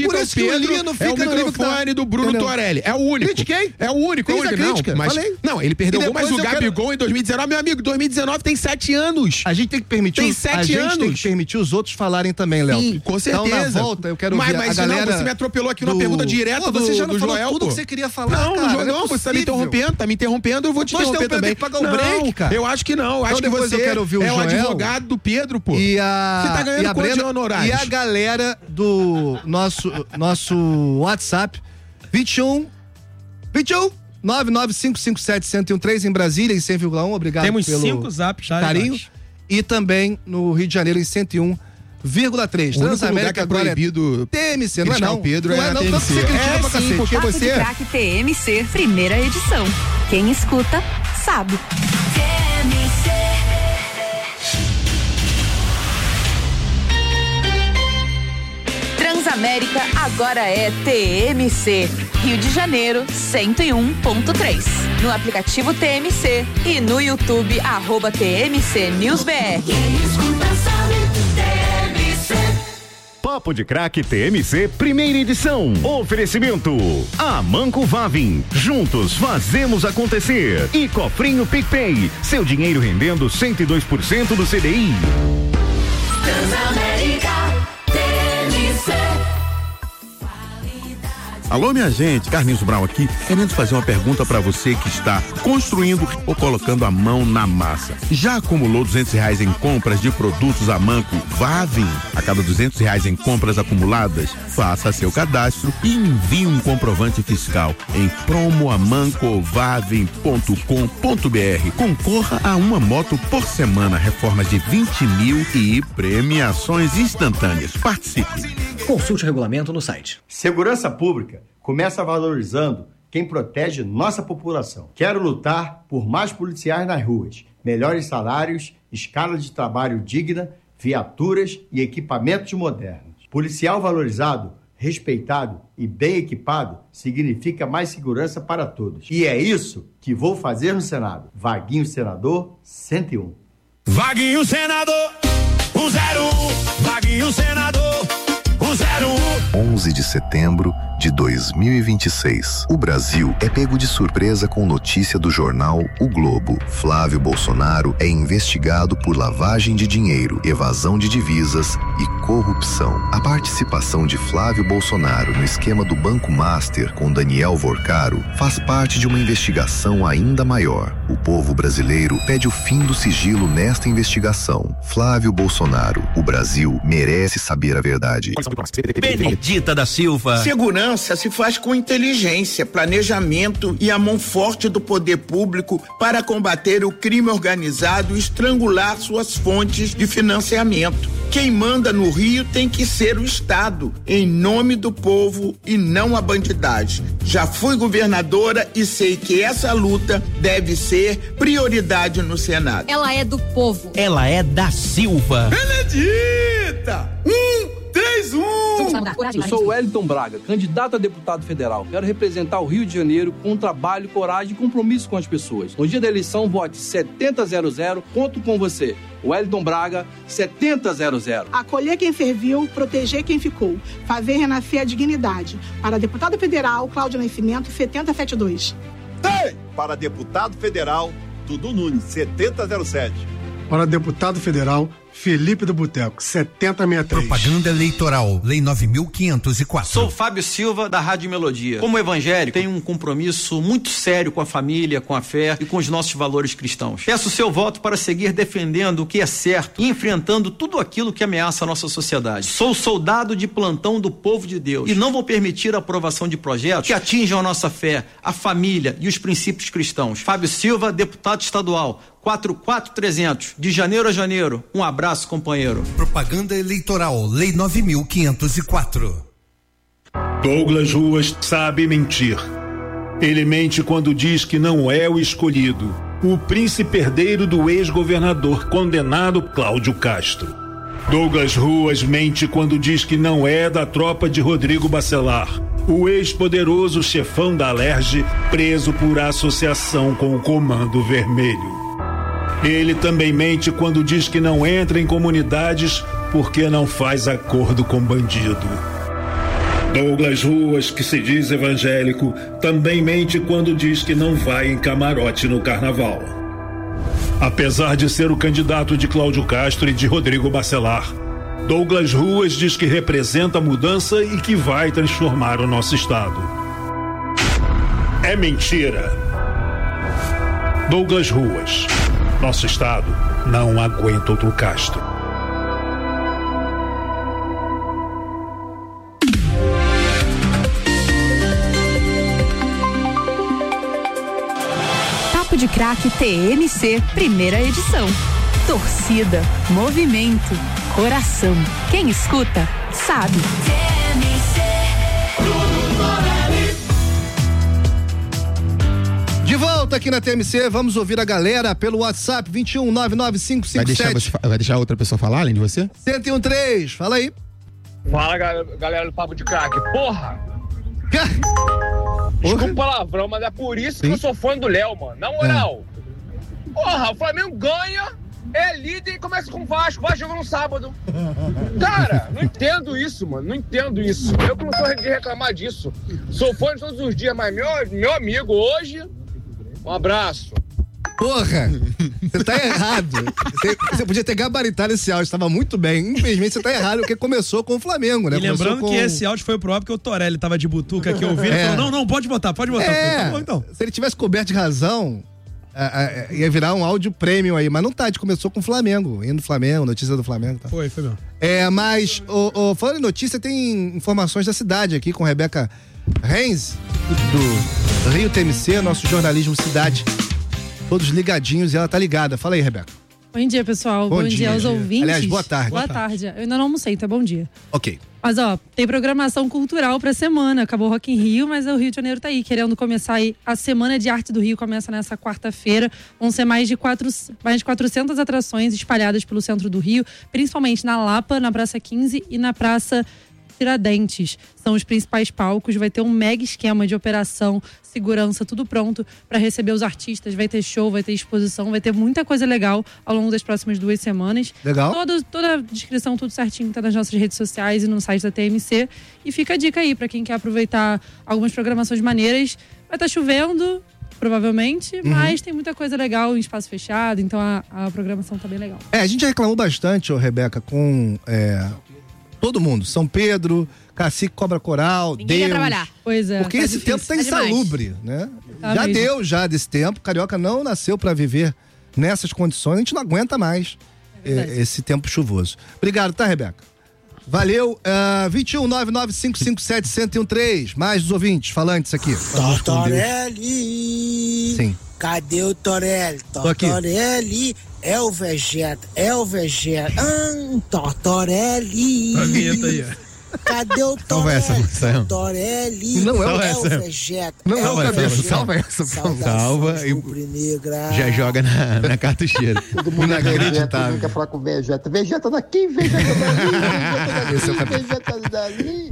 critico Por é o isso que o Pedro, Lino é o fica no nível que tá. microfone do Bruno Entendeu? Torelli. É o único. Critiquei. É o único. É o Fiz a único. Não, crítica, mas, falei. não, ele perdeu E gol, mas o depois eu Gabigol quero- em dois mil e dezenove, meu amigo, dois mil e dezenove tem sete anos. A gente tem que permitir, Tem os- sete a gente anos. tem que permitir os outros falarem também, Léo. Sim, com certeza. Então, na volta, eu quero mas, ver mas a galera... não, você me atropelou aqui numa do- pergunta direta Pô, do, você já não do falou Joel, tudo pô. que você queria falar, Não, cara, Joel, não é não, você tá me possível. interrompendo, tá me interrompendo, eu vou te Nós interromper temos também. que pagar o não, break, cara. eu acho que não, eu acho Então, que depois você eu quero ouvir o é o Joel advogado do Pedro, pô. E a, Você tá ganhando e a quanto de Brenda, honorários? E a galera do nosso, nosso WhatsApp, vinte e um, vinte e um, nove nove cinco cinco sete, um zero um três em Brasília, em cem vírgula um. Obrigado Temos pelo cinco zaps já. carinho. embaixo. E também no Rio de Janeiro, em cento e um vírgula três. O único lugar Transamérica que é agora proibido é T M C, não é criticar não? o Pedro não é é a não, T M tanto que C. você critica É, pra sim, cacete. porque Papo você- de Craque T M C, primeira edição. Quem escuta, sabe. Transamérica agora é T M C. Rio de Janeiro, cento e um ponto três. No aplicativo T M C e no YouTube, arroba T M C News B R. Papo de Craque T M C, primeira edição. Oferecimento: Amanco Vavin. Juntos fazemos acontecer. E Cofrinho PicPay. Seu dinheiro rendendo cento e dois por cento do C D I. Alô, minha gente, Carlinhos Brown aqui, querendo fazer uma pergunta para você que está construindo ou colocando a mão na massa. Já acumulou duzentos reais em compras de produtos Amanco Vavin? A cada duzentos reais em compras acumuladas, faça seu cadastro e envie um comprovante fiscal em promoamancovavin ponto com ponto br. Concorra a uma moto por semana, reformas de vinte mil e premiações instantâneas. Participe! Consulte o regulamento no site. Segurança Pública começa valorizando quem protege nossa população. Quero lutar por mais policiais nas ruas, melhores salários, escala de trabalho digna, viaturas e equipamentos modernos. Policial valorizado, respeitado e bem equipado significa mais segurança para todos. E é isso que vou fazer no Senado. Vaguinho Senador cento e um. Vaguinho Senador um zero um. Vaguinho Senador um zero um. onze de setembro de dois mil e vinte e seis. O Brasil é pego de surpresa com notícia do jornal O Globo. Flávio Bolsonaro é investigado por lavagem de dinheiro, evasão de divisas e corrupção. A participação de Flávio Bolsonaro no esquema do Banco Master com Daniel Vorcaro faz parte de uma investigação ainda maior. O povo brasileiro pede o fim do sigilo nesta investigação. Flávio Bolsonaro, o Brasil merece saber a verdade. Benedita da Silva. Segurança se faz com inteligência, planejamento e a mão forte do poder público para combater o crime organizado e estrangular suas fontes de financiamento. Quem manda no Rio tem que ser o Estado, em nome do povo e não a bandidagem. Já fui governadora e sei que essa luta deve ser prioridade no Senado. Ela é do povo. Ela é da Silva. Benedita! Um, três, um! Eu sou o Wellington Braga, candidato a deputado federal. Quero representar o Rio de Janeiro com trabalho, coragem e compromisso com as pessoas. No dia da eleição, vote setenta zero zero. Conto com você. Wellington Braga, setenta zero zero. Acolher quem serviu, proteger quem ficou. Fazer renascer a dignidade. Para deputado federal, Cláudio Nascimento, setenta setenta e dois. Ei! Para deputado federal, Dudu Nunes, setenta zero sete. Para deputado federal, Felipe do Boteco, setenta sessenta e três. Propaganda eleitoral, Lei nove mil quinhentos e quatro. Sou Fábio Silva, da Rádio Melodia. Como evangélico, tenho um compromisso muito sério com a família, com a fé e com os nossos valores cristãos. Peço o seu voto para seguir defendendo o que é certo e enfrentando tudo aquilo que ameaça a nossa sociedade. Sou soldado de plantão do povo de Deus e não vou permitir a aprovação de projetos que atinjam a nossa fé, a família e os princípios cristãos. Fábio Silva, deputado estadual, quatro quatro trezentos, de janeiro a janeiro. Um abraço, companheiro. Propaganda eleitoral, Lei nove mil quinhentos e quatro. Douglas Ruas sabe mentir. Ele mente quando diz que não é o escolhido, o príncipe herdeiro do ex-governador condenado Cláudio Castro. Douglas Ruas mente quando diz que não é da tropa de Rodrigo Bacelar, o ex-poderoso chefão da Alerj, preso por associação com o Comando Vermelho. Ele também mente quando diz que não entra em comunidades porque não faz acordo com bandido. Douglas Ruas, que se diz evangélico, também mente quando diz que não vai em camarote no carnaval. Apesar de ser o candidato de Cláudio Castro e de Rodrigo Bacelar, Douglas Ruas diz que representa a mudança e que vai transformar o nosso estado. É mentira. Douglas Ruas, nosso estado não aguenta outro Castro. Papo de Craque T M C, primeira edição. Torcida, movimento, coração. Quem escuta, sabe. De volta aqui na T M C, vamos ouvir a galera pelo WhatsApp vinte e um, nove nove cinco cinco Vai deixar, sete. você, vai deixar outra pessoa falar além de você? cento e um três, fala aí. Fala, galera do Papo de Craque. Porra! Desculpa o palavrão, mas é por isso Sim. que eu sou fã do Léo, mano. Na moral. É. Porra, o Flamengo ganha, é líder e começa com o Vasco. Vai jogar no sábado. Cara, não entendo isso, mano. Não entendo isso. Eu que não sou de reclamar disso. Sou fã de todos os dias, mas meu, meu amigo, hoje, um abraço. Porra, você tá errado. Você, você podia ter gabaritado esse áudio, estava muito bem. Infelizmente você tá errado, porque começou com o Flamengo, né? E lembrando com... que esse áudio foi próprio porque o Torelli tava de butuca aqui ouvindo é. e falou, não, não, pode botar, pode botar. É. Tá bom, então. Se ele tivesse coberto de razão, a, a, ia virar um áudio premium aí, mas não tá, a gente começou com o Flamengo, indo do Flamengo, notícia do Flamengo. Tá. Foi, foi mesmo. É, mas, o, o, falando em notícia, tem informações da cidade aqui com Rebeca Reis, do Rio T M C, nosso jornalismo cidade. Todos ligadinhos e ela tá ligada. Fala aí, Rebeca. Bom dia, pessoal. Bom, Bom dia, dia aos ouvintes. Aliás, boa tarde. Boa, boa tarde. tarde. Eu ainda não almocei, tá? Bom dia. Ok. Mas, ó, tem programação cultural pra semana. Acabou o Rock in Rio, mas o Rio de Janeiro tá aí, querendo começar aí. A Semana de Arte do Rio começa nessa quarta-feira. Vão ser mais de, quatro, mais de quatrocentas atrações espalhadas pelo centro do Rio, principalmente na Lapa, na Praça quinze e na Praça Tiradentes. São os principais palcos. Vai ter um mega esquema de operação, segurança, tudo pronto para receber os artistas. Vai ter show, vai ter exposição, vai ter muita coisa legal ao longo das próximas duas semanas. Legal. Todo, toda a descrição, tudo certinho, tá nas nossas redes sociais e no site da T M C. E fica a dica aí para quem quer aproveitar algumas programações maneiras. Vai estar tá chovendo, provavelmente, uhum. mas tem muita coisa legal em espaço fechado, então a, a programação tá bem legal. É, a gente já reclamou bastante, ô Rebeca, com... É... todo mundo, São Pedro, Cacique Cobra Coral, Ninguém Deus. Quer trabalhar. Pois é. Porque tá esse difícil. tempo tá é insalubre, né? Tá já mesmo. deu já desse tempo, Carioca não nasceu pra viver nessas condições, a gente não aguenta mais é esse tempo chuvoso. Obrigado, tá, Rebeca? Valeu, uh, vinte e um, nove nove cinco cinco sete, zero um três, mais dos ouvintes falantes aqui. Torelli! Sim. Cadê o Torelli? Torelli é o Vegeta, é o Vegeta. Ah, Torelli! A vinheta aí, ó. Cadê o Torelli? Torelli não é, o, é o Vegeta. Não é, é o cabeça, salva essa. Salva e já joga na, na cartucheira. Todo mundo é Vegeta, todo mundo quer falar com o Vegeta. Vegeta daqui, Vegeta dali, Vegeta daqui, Vegeta dali.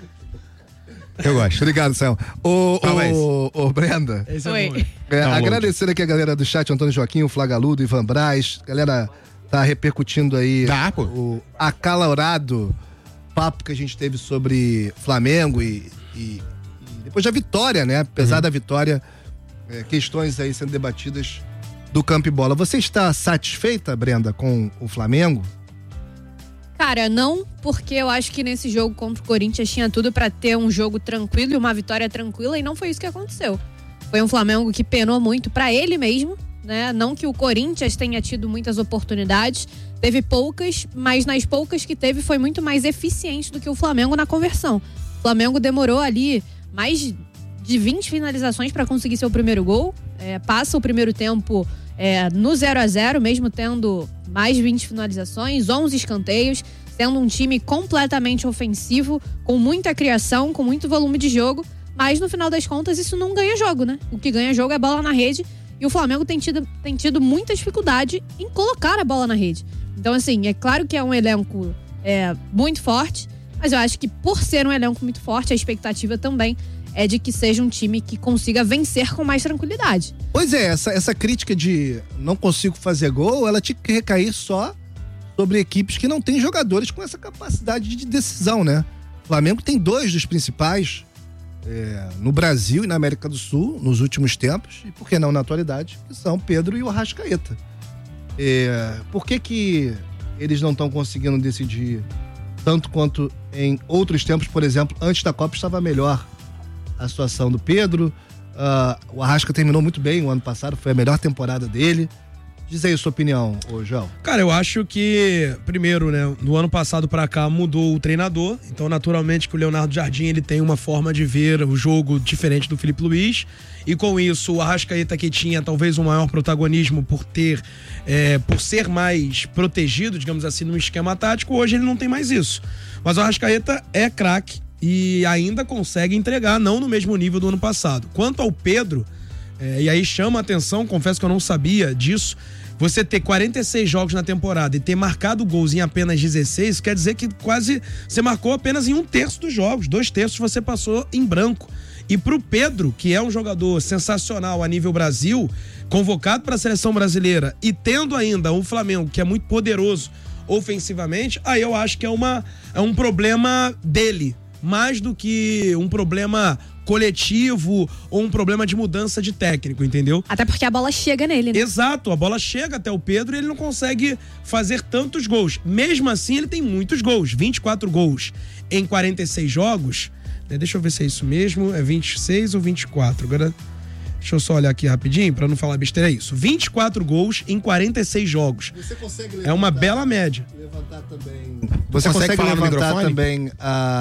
Eu gosto. Obrigado, Céu. Ô, ô, ô, Brenda. Esse é Oi. bom. É, agradecendo aqui a galera do chat, Antônio Joaquim, o Flagaludo, Ivan Braz. A galera tá repercutindo aí tá, pô. o acalorado papo que a gente teve sobre Flamengo e, e, e depois da vitória, né? Apesar uhum. da vitória, é, questões aí sendo debatidas do campo e bola. Você está satisfeita, Brenda, com o Flamengo? Cara, não, porque eu acho que nesse jogo contra o Corinthians tinha tudo pra ter um jogo tranquilo e uma vitória tranquila, e não foi isso que aconteceu. Foi um Flamengo que penou muito pra ele mesmo, né? Não que o Corinthians tenha tido muitas oportunidades, teve poucas, mas nas poucas que teve foi muito mais eficiente do que o Flamengo na conversão. O Flamengo demorou ali mais de vinte finalizações pra conseguir seu primeiro gol, é, passa o primeiro tempo é, no zero a zero, mesmo tendo mais de vinte finalizações, onze escanteios, sendo um time completamente ofensivo, com muita criação, com muito volume de jogo, mas no final das contas isso não ganha jogo, né? O que ganha jogo é bola na rede, e o Flamengo tem tido, tem tido muita dificuldade em colocar a bola na rede. Então, assim, é claro que é um elenco é, muito forte, mas eu acho que por ser um elenco muito forte, a expectativa também é de que seja um time que consiga vencer com mais tranquilidade. Pois é, essa, essa crítica de não consigo fazer gol, ela tinha que recair só sobre equipes que não têm jogadores com essa capacidade de decisão, né? Flamengo tem dois dos principais é, no Brasil e na América do Sul nos últimos tempos, e por que não na atualidade, que são Pedro e o Arrascaeta. É, por que que eles não estão conseguindo decidir tanto quanto em outros tempos? Por exemplo, antes da Copa estava melhor a situação do Pedro. Uh, o Arrasca terminou muito bem o ano passado, foi a melhor temporada dele. Diz aí a sua opinião, ô João. Cara, eu acho que, primeiro, né, do ano passado pra cá mudou o treinador, então naturalmente que o Leonardo Jardim ele tem uma forma de ver o jogo diferente do Felipe Luiz, e com isso o Arrascaeta, que tinha talvez um maior protagonismo por ter, é, por ser mais protegido, digamos assim, no esquema tático, hoje ele não tem mais isso. Mas o Arrascaeta é craque e ainda consegue entregar, não no mesmo nível do ano passado. Quanto ao Pedro, é, e aí chama a atenção, confesso que eu não sabia disso, você ter quarenta e seis jogos na temporada e ter marcado gols em apenas dezesseis, quer dizer que quase você marcou apenas em um terço dos jogos, dois terços você passou em branco. E pro Pedro, que é um jogador sensacional a nível Brasil, convocado para a seleção brasileira e tendo ainda o Flamengo, que é muito poderoso ofensivamente, aí eu acho que é, uma, é um problema dele, mais do que um problema coletivo ou um problema de mudança de técnico, entendeu? Até porque a bola chega nele, né? Exato, a bola chega até o Pedro e ele não consegue fazer tantos gols. Mesmo assim, ele tem muitos gols, vinte e quatro gols em quarenta e seis jogos. Deixa eu ver se é isso mesmo, é vinte e seis ou vinte e quatro? Agora, deixa eu só olhar aqui rapidinho pra não falar besteira, é isso. vinte e quatro gols em quarenta e seis jogos. Você consegue levantar, é uma bela média. Levantar também... Você consegue, consegue levantar também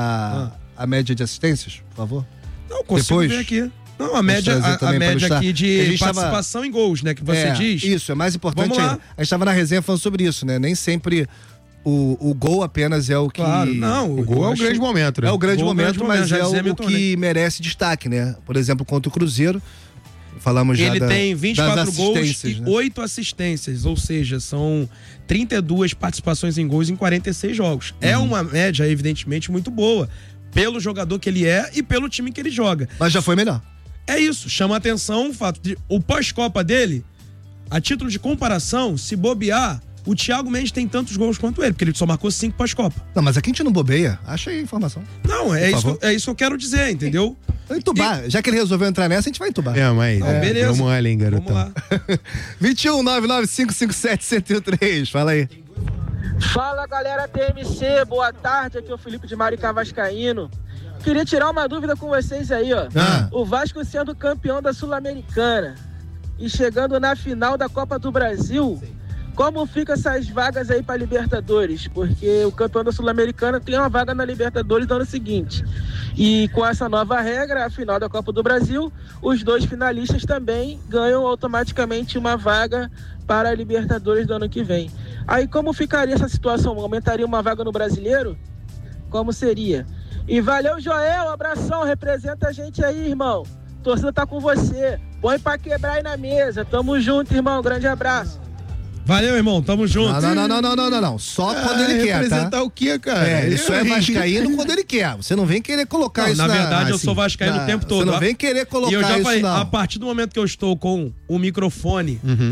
a, ah. a média de assistências, por favor? Não, consigo Depois, ver aqui. Não, a média, a, a média aqui de participação tava... em gols, né, que você é, diz. Isso, é mais importante ainda. A gente estava na resenha falando sobre isso, né? Nem sempre o, o gol apenas é o que... Claro, não. O gol é o grande momento, né? É o grande gol, momento, grande mas momento, é o, o que merece destaque, né? Por exemplo, contra o Cruzeiro, falamos já Ele da, tem vinte e quatro gols e né? oito assistências, ou seja, são trinta e duas participações em gols em quarenta e seis jogos. Uhum. É uma média, evidentemente, muito boa, pelo jogador que ele é e pelo time que ele joga. Mas já foi melhor. É isso, chama a atenção o fato de o pós-Copa dele, a título de comparação, se bobear, o Thiago Mendes tem tantos gols quanto ele, porque ele só marcou cinco pós-Copa. Não, mas aqui a gente não bobeia. Acha aí a informação. Não, é isso, é isso que eu quero dizer, entendeu? Entubar. E... Já que ele resolveu entrar nessa, a gente vai entubar. É, mas... Não, é, beleza. Vamos lá, hein, garotão. Vamos lá. vinte e um, nove nove cinco cinco sete, sete um três. Fala aí. Fala, galera T M C. Boa tarde. Aqui é o Felipe de Maricá Vascaíno. Queria tirar uma dúvida com vocês aí, ó. Ah. O Vasco sendo campeão da Sul-Americana e chegando na final da Copa do Brasil, como fica essas vagas aí para Libertadores? Porque o campeão da Sul-Americana tem uma vaga na Libertadores no ano seguinte. E com essa nova regra, a final da Copa do Brasil, os dois finalistas também ganham automaticamente uma vaga para a Libertadores do ano que vem. Aí como ficaria essa situação? Aumentaria uma vaga no Brasileiro? Como seria? E valeu, Joel, abração, representa a gente aí, irmão. Torcida tá com você. Põe pra quebrar aí na mesa. Tamo junto, irmão. Grande abraço. Valeu, irmão. Tamo junto. Não, não, não, não, não, não, não. Só ah, quando ele quer, tá? Representar o quê, cara? É, ele só é vascaíno quando ele quer. Você não vem querer colocar não, isso na... Na verdade, assim, eu sou vascaíno na... o tempo todo. Você não vem querer colocar isso, E eu já falei, não. a partir do momento que eu estou com o microfone uhum.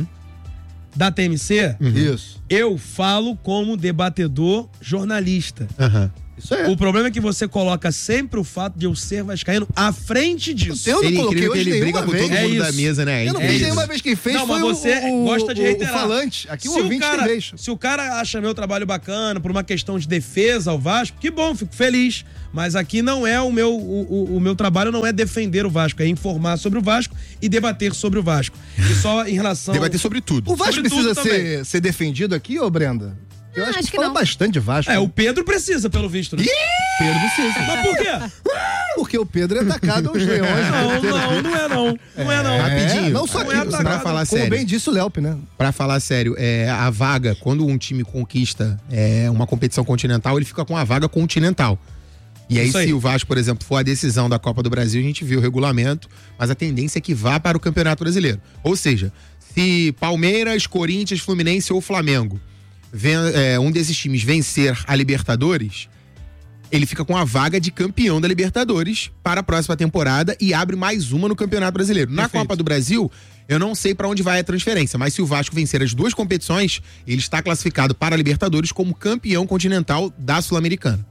da T M C, uhum. Isso. eu falo como debatedor jornalista. Aham. Uhum. Isso é. O problema é que você coloca sempre o fato de eu ser vascaíno à frente disso. Eu não coloquei hoje ele briga com todo vez. mundo é da mesa, né? Eu não é fiz nenhuma vez. Quem fez não, foi mas você o, o, gosta de reiterar. o falante. Aqui o se ouvinte o cara, que deixa. Se o cara acha meu trabalho bacana por uma questão de defesa ao Vasco, que bom, fico feliz. Mas aqui não é o meu, o, o, o meu trabalho não é defender o Vasco, é informar sobre o Vasco e debater sobre o Vasco. E só em relação... Debater sobre tudo. O Vasco sobre precisa ser, ser defendido aqui, ô Brenda? Eu ah, acho, acho que, que fala não. bastante de Vasco. É, o Pedro precisa, pelo visto, né? Pedro precisa. Mas por quê? Porque o Pedro é atacado aos leões. Não, não, não é não. Não é não. É, Rapidinho. Não só não aqui, é atacado. Pra falar como sério. bem disse o Léo, né? Pra falar sério, é, a vaga, quando um time conquista é, uma competição continental, ele fica com a vaga continental. E aí, aí, se o Vasco, por exemplo, for a decisão da Copa do Brasil, a gente viu o regulamento, mas a tendência é que vá para o Campeonato Brasileiro. Ou seja, se Palmeiras, Corinthians, Fluminense ou Flamengo, vem, é, um desses times vencer a Libertadores, ele fica com a vaga de campeão da Libertadores para a próxima temporada e abre mais uma no Campeonato Brasileiro. Na Perfeito. Copa do Brasil, eu não sei para onde vai a transferência, mas se o Vasco vencer as duas competições, ele está classificado para a Libertadores como campeão continental da Sul-Americana.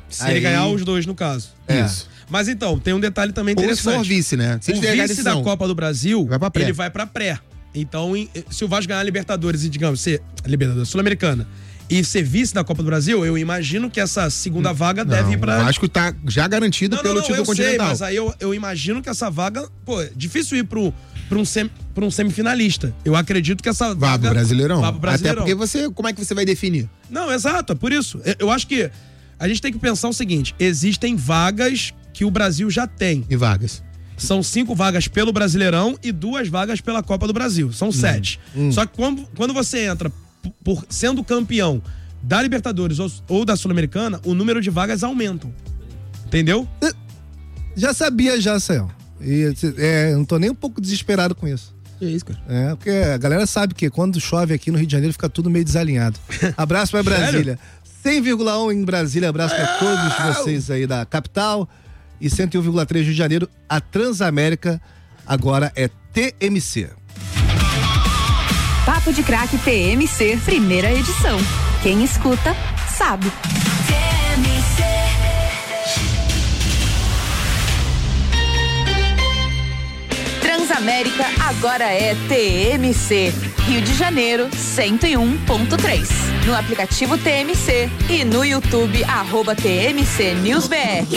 Se Aí... ele ganhar os dois, no caso. É. Isso. Mas então, tem um detalhe também Ou interessante. se for vice, né? Se o ele vice da Copa do Brasil, vai pra pré. ele vai pra pré. Então, em- se o Vasco ganhar a Libertadores e, digamos, ser a Libertadores Sul-Americana e ser vice da Copa do Brasil, eu imagino que essa segunda vaga Não, deve ir pra... O Vasco tá já garantido Não, pelo não, não, título eu sei, continental. mas aí eu, eu imagino que essa vaga, pô, é difícil ir pro, pro, um, sem, pro um semifinalista. Eu acredito que essa Vá vaga... pro Brasileirão. Vá pro Brasileirão. Até porque você, como é que você vai definir? Não, exato, é por isso. Eu, eu acho que a gente tem que pensar o seguinte, existem vagas que o Brasil já tem. E vagas? São cinco vagas pelo Brasileirão e duas vagas pela Copa do Brasil. São sete. hum. Só que quando, quando você entra p- por sendo campeão da Libertadores ou, ou da Sul-Americana, o número de vagas aumentam. Entendeu? Já sabia já, Céu. E é, eu não tô nem um pouco desesperado com isso. É isso, cara. É, porque a galera sabe que quando chove aqui no Rio de Janeiro fica tudo meio desalinhado. Abraço pra Brasília. cem vírgula um em Brasília, abraço pra todos vocês aí da capital. E cento e um vírgula três Rio de Janeiro, a Transamérica agora é T M C. Papo de Craque T M C, primeira edição. Quem escuta, sabe. Transamérica agora é T M C. Rio de Janeiro, cento e um ponto três. No aplicativo T M C e no YouTube, arroba T M C News B R.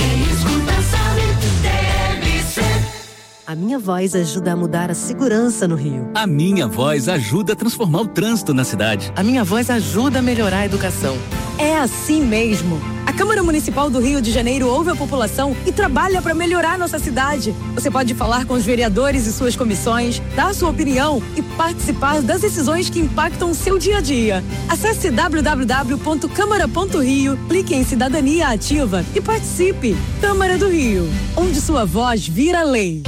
A minha voz ajuda a mudar a segurança no Rio. A minha voz ajuda a transformar o trânsito na cidade. A minha voz ajuda a melhorar a educação. É assim mesmo. A Câmara Municipal do Rio de Janeiro ouve a população e trabalha para melhorar nossa cidade. Você pode falar com os vereadores e suas comissões, dar sua opinião e participar das decisões que impactam o seu dia a dia. Acesse w w w ponto câmara ponto rio, clique em Cidadania Ativa e participe. Câmara do Rio, onde sua voz vira lei.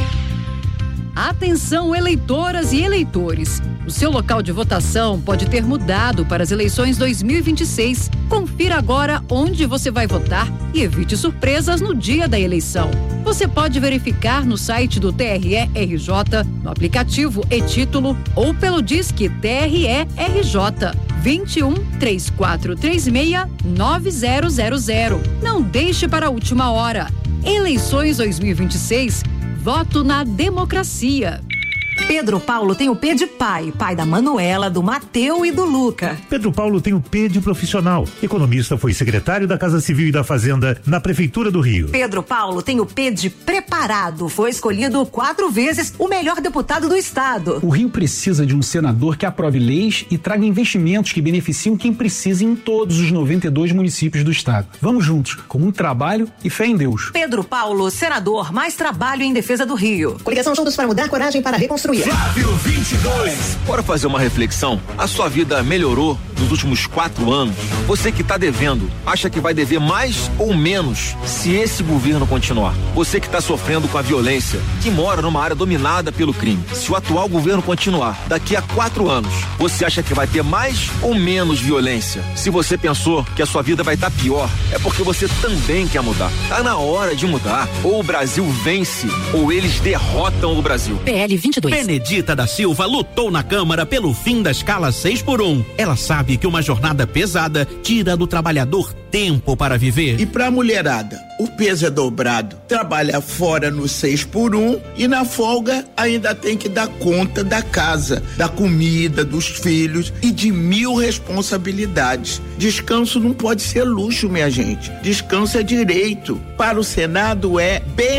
Atenção, eleitoras e eleitores. O seu local de votação pode ter mudado para as eleições dois mil e vinte e seis. Confira agora onde você vai votar e evite surpresas no dia da eleição. Você pode verificar no site do T R E R J, no aplicativo e-Título ou pelo Disque T R E R J vinte e um, três quatro três seis, nove zero zero zero. Não deixe para a última hora. Eleições dois mil e vinte e seis. Voto na democracia. Pedro Paulo tem o P de pai, pai da Manuela, do Mateu e do Luca. Pedro Paulo tem o P de profissional. Economista, foi secretário da Casa Civil e da Fazenda na Prefeitura do Rio. Pedro Paulo tem o P de preparado, foi escolhido quatro vezes o melhor deputado do estado. O Rio precisa de um senador que aprove leis e traga investimentos que beneficiam quem precisa em todos os noventa e dois municípios do estado. Vamos juntos, com muito trabalho e fé em Deus. Pedro Paulo, senador, mais trabalho em defesa do Rio. Coligação Juntos para Mudar, coragem para reconstruir. Flávio vinte e dois. Bora fazer uma reflexão? A sua vida melhorou nos últimos quatro anos? Você que está devendo, acha que vai dever mais ou menos se esse governo continuar? Você que está sofrendo com a violência, que mora numa área dominada pelo crime, se o atual governo continuar, daqui a quatro anos, você acha que vai ter mais ou menos violência? Se você pensou que a sua vida vai estar pior, é porque você também quer mudar. Tá na hora de mudar. Ou o Brasil vence, ou eles derrotam o Brasil. P L vinte e dois. Benedita da Silva lutou na Câmara pelo fim da escala seis por um. Ela sabe que uma jornada pesada tira do trabalhador tempo para viver. E pra mulherada, o peso é dobrado. Trabalha fora no seis por um e na folga ainda tem que dar conta da casa, da comida, dos filhos e de mil responsabilidades. Descanso não pode ser luxo, minha gente. Descanso é direito. Para o Senado é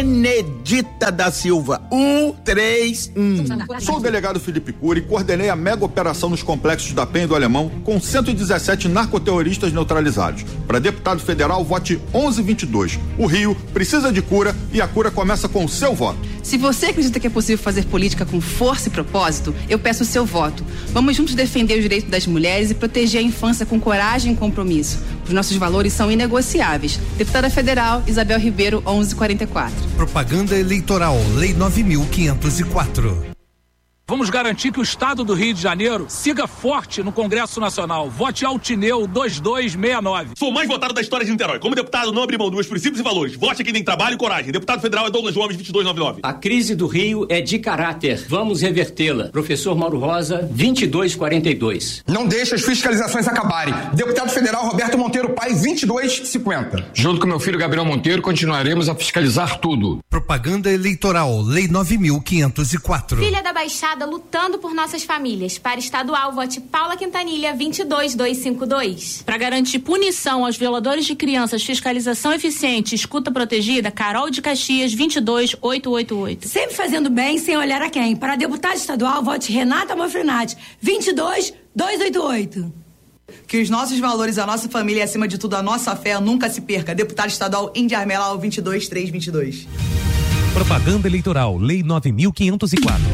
Benedita da Silva. Um, três, um. Sou o delegado Felipe Cury e coordenei a mega operação nos complexos da Penha e do Alemão com cento e dezessete narcoterroristas neutralizados. Para deputado federal, vote onze vinte e dois. O Rio precisa de cura e a cura começa com o seu voto. Se você acredita que é possível fazer política com força e propósito, eu peço o seu voto. Vamos juntos defender os direitos das mulheres e proteger a infância com coragem e compromisso. Os nossos valores são inegociáveis. Deputada Federal, Isabel Ribeiro, onze quarenta e quatro. Propaganda eleitoral, Lei nove mil quinhentos e quatro. Vamos garantir que o Estado do Rio de Janeiro siga forte no Congresso Nacional. Vote Altineu dois dois seis nove. Sou o mais votado da história de Niterói. Como deputado, não abri mão dos meus princípios e valores. Vote a quem tem trabalho e coragem. Deputado federal é Douglas Gomes, vinte e dois noventa e nove. A crise do Rio é de caráter. Vamos revertê-la. Professor Mauro Rosa, vinte e dois quarenta e dois. Não deixe as fiscalizações acabarem. Deputado federal Roberto Monteiro Pai, vinte e dois cinquenta. Junto com meu filho Gabriel Monteiro, continuaremos a fiscalizar tudo. Propaganda eleitoral, Lei nove mil quinhentos e quatro. Filha da Baixada lutando por nossas famílias. Para estadual, vote Paula Quintanilha, vinte e dois dois cinco dois. Para garantir punição aos violadores de crianças, fiscalização eficiente, escuta protegida, Carol de Caxias, vinte e dois oito oito oito. Sempre fazendo bem, sem olhar a quem. Para deputado estadual, vote Renata Manfrenati, vinte e dois dois oito oito. Que os nossos valores, a nossa família e, acima de tudo, a nossa fé nunca se perca. Deputado estadual Índia Armelau, vinte e dois três vinte e dois. Propaganda eleitoral, Lei nove mil quinhentos e quatro.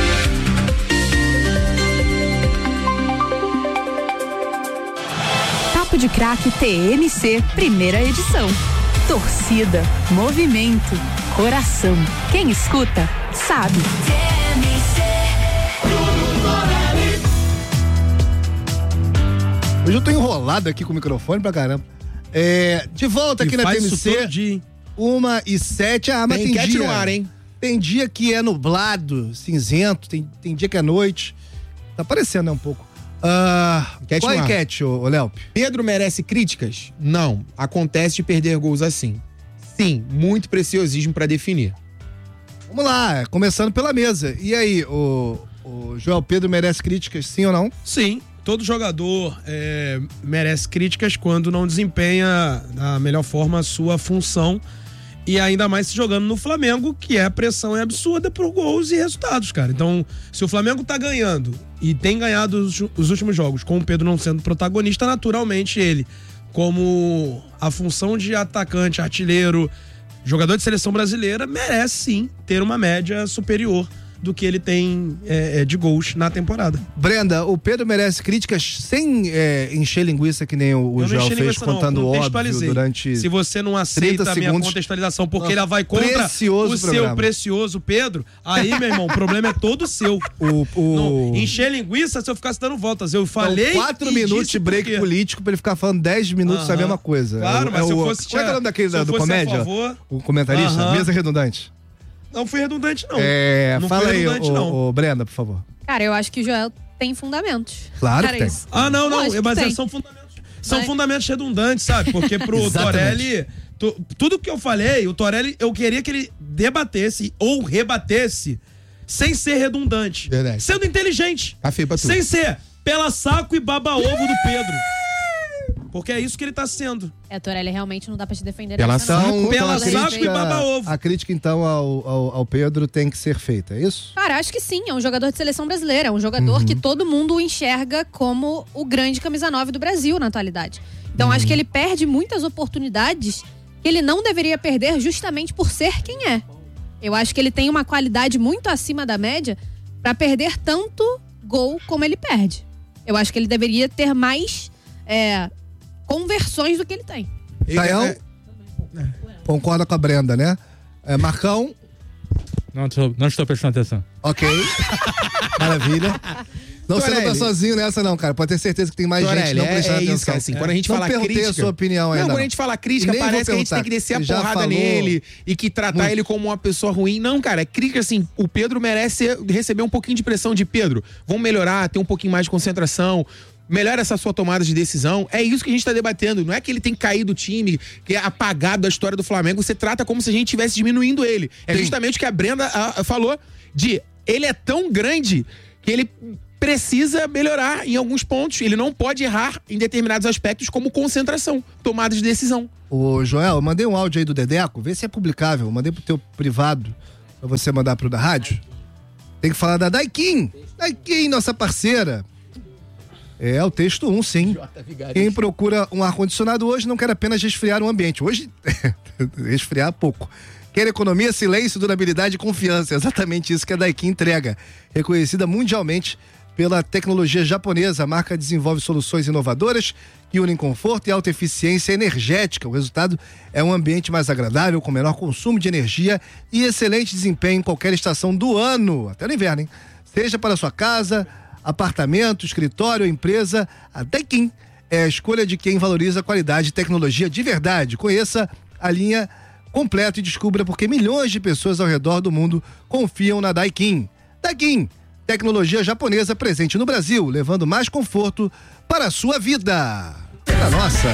Papo de Craque T M C, primeira edição. Torcida, movimento, coração. Quem escuta, sabe. Hoje eu tô enrolado aqui com o microfone pra caramba. É, de volta aqui e na faz T M C. Isso todo dia. Uma e sete. Ah, mas tem, tem dia. no ar, hein? Tem dia que é nublado, cinzento, tem, tem dia que é noite. Tá parecendo, né, um pouco. Ah, enquete qual é a enquete, ô, ô Léo? Pedro merece críticas? Não. Acontece de perder gols assim. Sim, muito preciosismo pra definir. Vamos lá, começando pela mesa. E aí, o, o Joel Pedro merece críticas, sim ou não? Sim. Todo jogador é, merece críticas quando não desempenha da melhor forma a sua função, e ainda mais se jogando no Flamengo, que é a pressão é absurda por gols e resultados, cara. Então, se o Flamengo tá ganhando e tem ganhado os, os últimos jogos, com o Pedro não sendo protagonista, naturalmente ele, como a função de atacante, artilheiro, jogador de seleção brasileira, merece sim ter uma média superior do que ele tem é, de gols na temporada. Brenda, o Pedro merece críticas sem é, encher linguiça, que nem o, o Joel fez, linguiça, contando o óbvio durante Se você não aceita a minha contextualização porque ele vai contra precioso o programa. seu precioso Pedro, aí, meu irmão, o problema é todo seu. O, o... Não, encher linguiça se eu ficasse dando voltas. Eu falei. Então, quatro minutos de break porque... político pra ele ficar falando dez minutos uh-huh. a mesma coisa. Claro, é, mas é se eu o, fosse. Qual é o nome daquele da, do comédia? Favor... O comentarista? Uh-huh. Mesa redundante. Não fui redundante, não. É, não fala aí, redundante, o, não. o Brenda, por favor. Cara, eu acho que o Joel tem fundamentos. Claro que tem. Isso. Ah, não, não. Lógico mas tem. são fundamentos. São mas... fundamentos redundantes, sabe? Porque pro Torelli. Tu, tudo que eu falei, o Torelli, eu queria que ele debatesse ou rebatesse sem ser redundante. Verdade. Sendo inteligente. Tá feio pra tudo. Sem ser pela saco e baba-ovo do Pedro. Porque é isso que ele tá sendo. É, Torelli, realmente não dá pra te defender. Pela nessa, saco, pela então, saco crítica, e baba-ovo. A crítica, então, ao, ao, ao Pedro tem que ser feita, é isso? Cara, acho que sim. É um jogador de seleção brasileira. É um jogador uhum. que todo mundo enxerga como o grande camisa nove do Brasil na atualidade. Então, uhum. acho que ele perde muitas oportunidades que ele não deveria perder justamente por ser quem é. Eu acho que ele tem uma qualidade muito acima da média pra perder tanto gol como ele perde. Eu acho que ele deveria ter mais... É, conversões do que ele tem. Taião, é, é. concorda com a Brenda, né? É, Marcão? Não estou, não estou prestando atenção. Ok. Maravilha. Não, Torelli. Você não tá sozinho nessa não, cara. Pode ter certeza que tem mais Torelli, gente não é, prestando é atenção. isso, cara, assim, quando a gente não fala perguntei crítica... a sua opinião ainda. Não, não, quando a gente fala crítica, parece que a gente tem que descer a porrada falou... nele e que tratar Muito. ele como uma pessoa ruim. Não, cara, é crítica assim, o Pedro merece receber um pouquinho de pressão de Pedro. Vamos melhorar, ter um pouquinho mais de concentração. Melhora essa sua tomada de decisão. É isso que a gente tá debatendo. Não é que ele tem caído do time, que é apagado da história do Flamengo. Você trata como se a gente estivesse diminuindo ele. É Sim. justamente o que a Brenda a, a falou de ele é tão grande que ele precisa melhorar em alguns pontos. Ele não pode errar em determinados aspectos, como concentração, tomada de decisão. Ô, Joel, eu mandei um áudio aí do Dedeco, vê se é publicável. Eu mandei pro teu privado pra você mandar pro da rádio. Tem que falar da Daikin. Daikin, nossa parceira. É, o texto um, sim. Quem procura um ar-condicionado hoje não quer apenas resfriar o ambiente. Hoje, resfriar pouco. Quer economia, silêncio, durabilidade e confiança. É exatamente isso que a Daikin entrega. Reconhecida mundialmente pela tecnologia japonesa, a marca desenvolve soluções inovadoras que unem conforto e alta eficiência energética. O resultado é um ambiente mais agradável, com menor consumo de energia e excelente desempenho em qualquer estação do ano, até no inverno, hein? Seja para sua casa, apartamento, escritório ou empresa, a Daikin é a escolha de quem valoriza qualidade e tecnologia de verdade. Conheça a linha completa e descubra por que milhões de pessoas ao redor do mundo confiam na Daikin. Daikin, tecnologia japonesa presente no Brasil, levando mais conforto para a sua vida. É a nossa.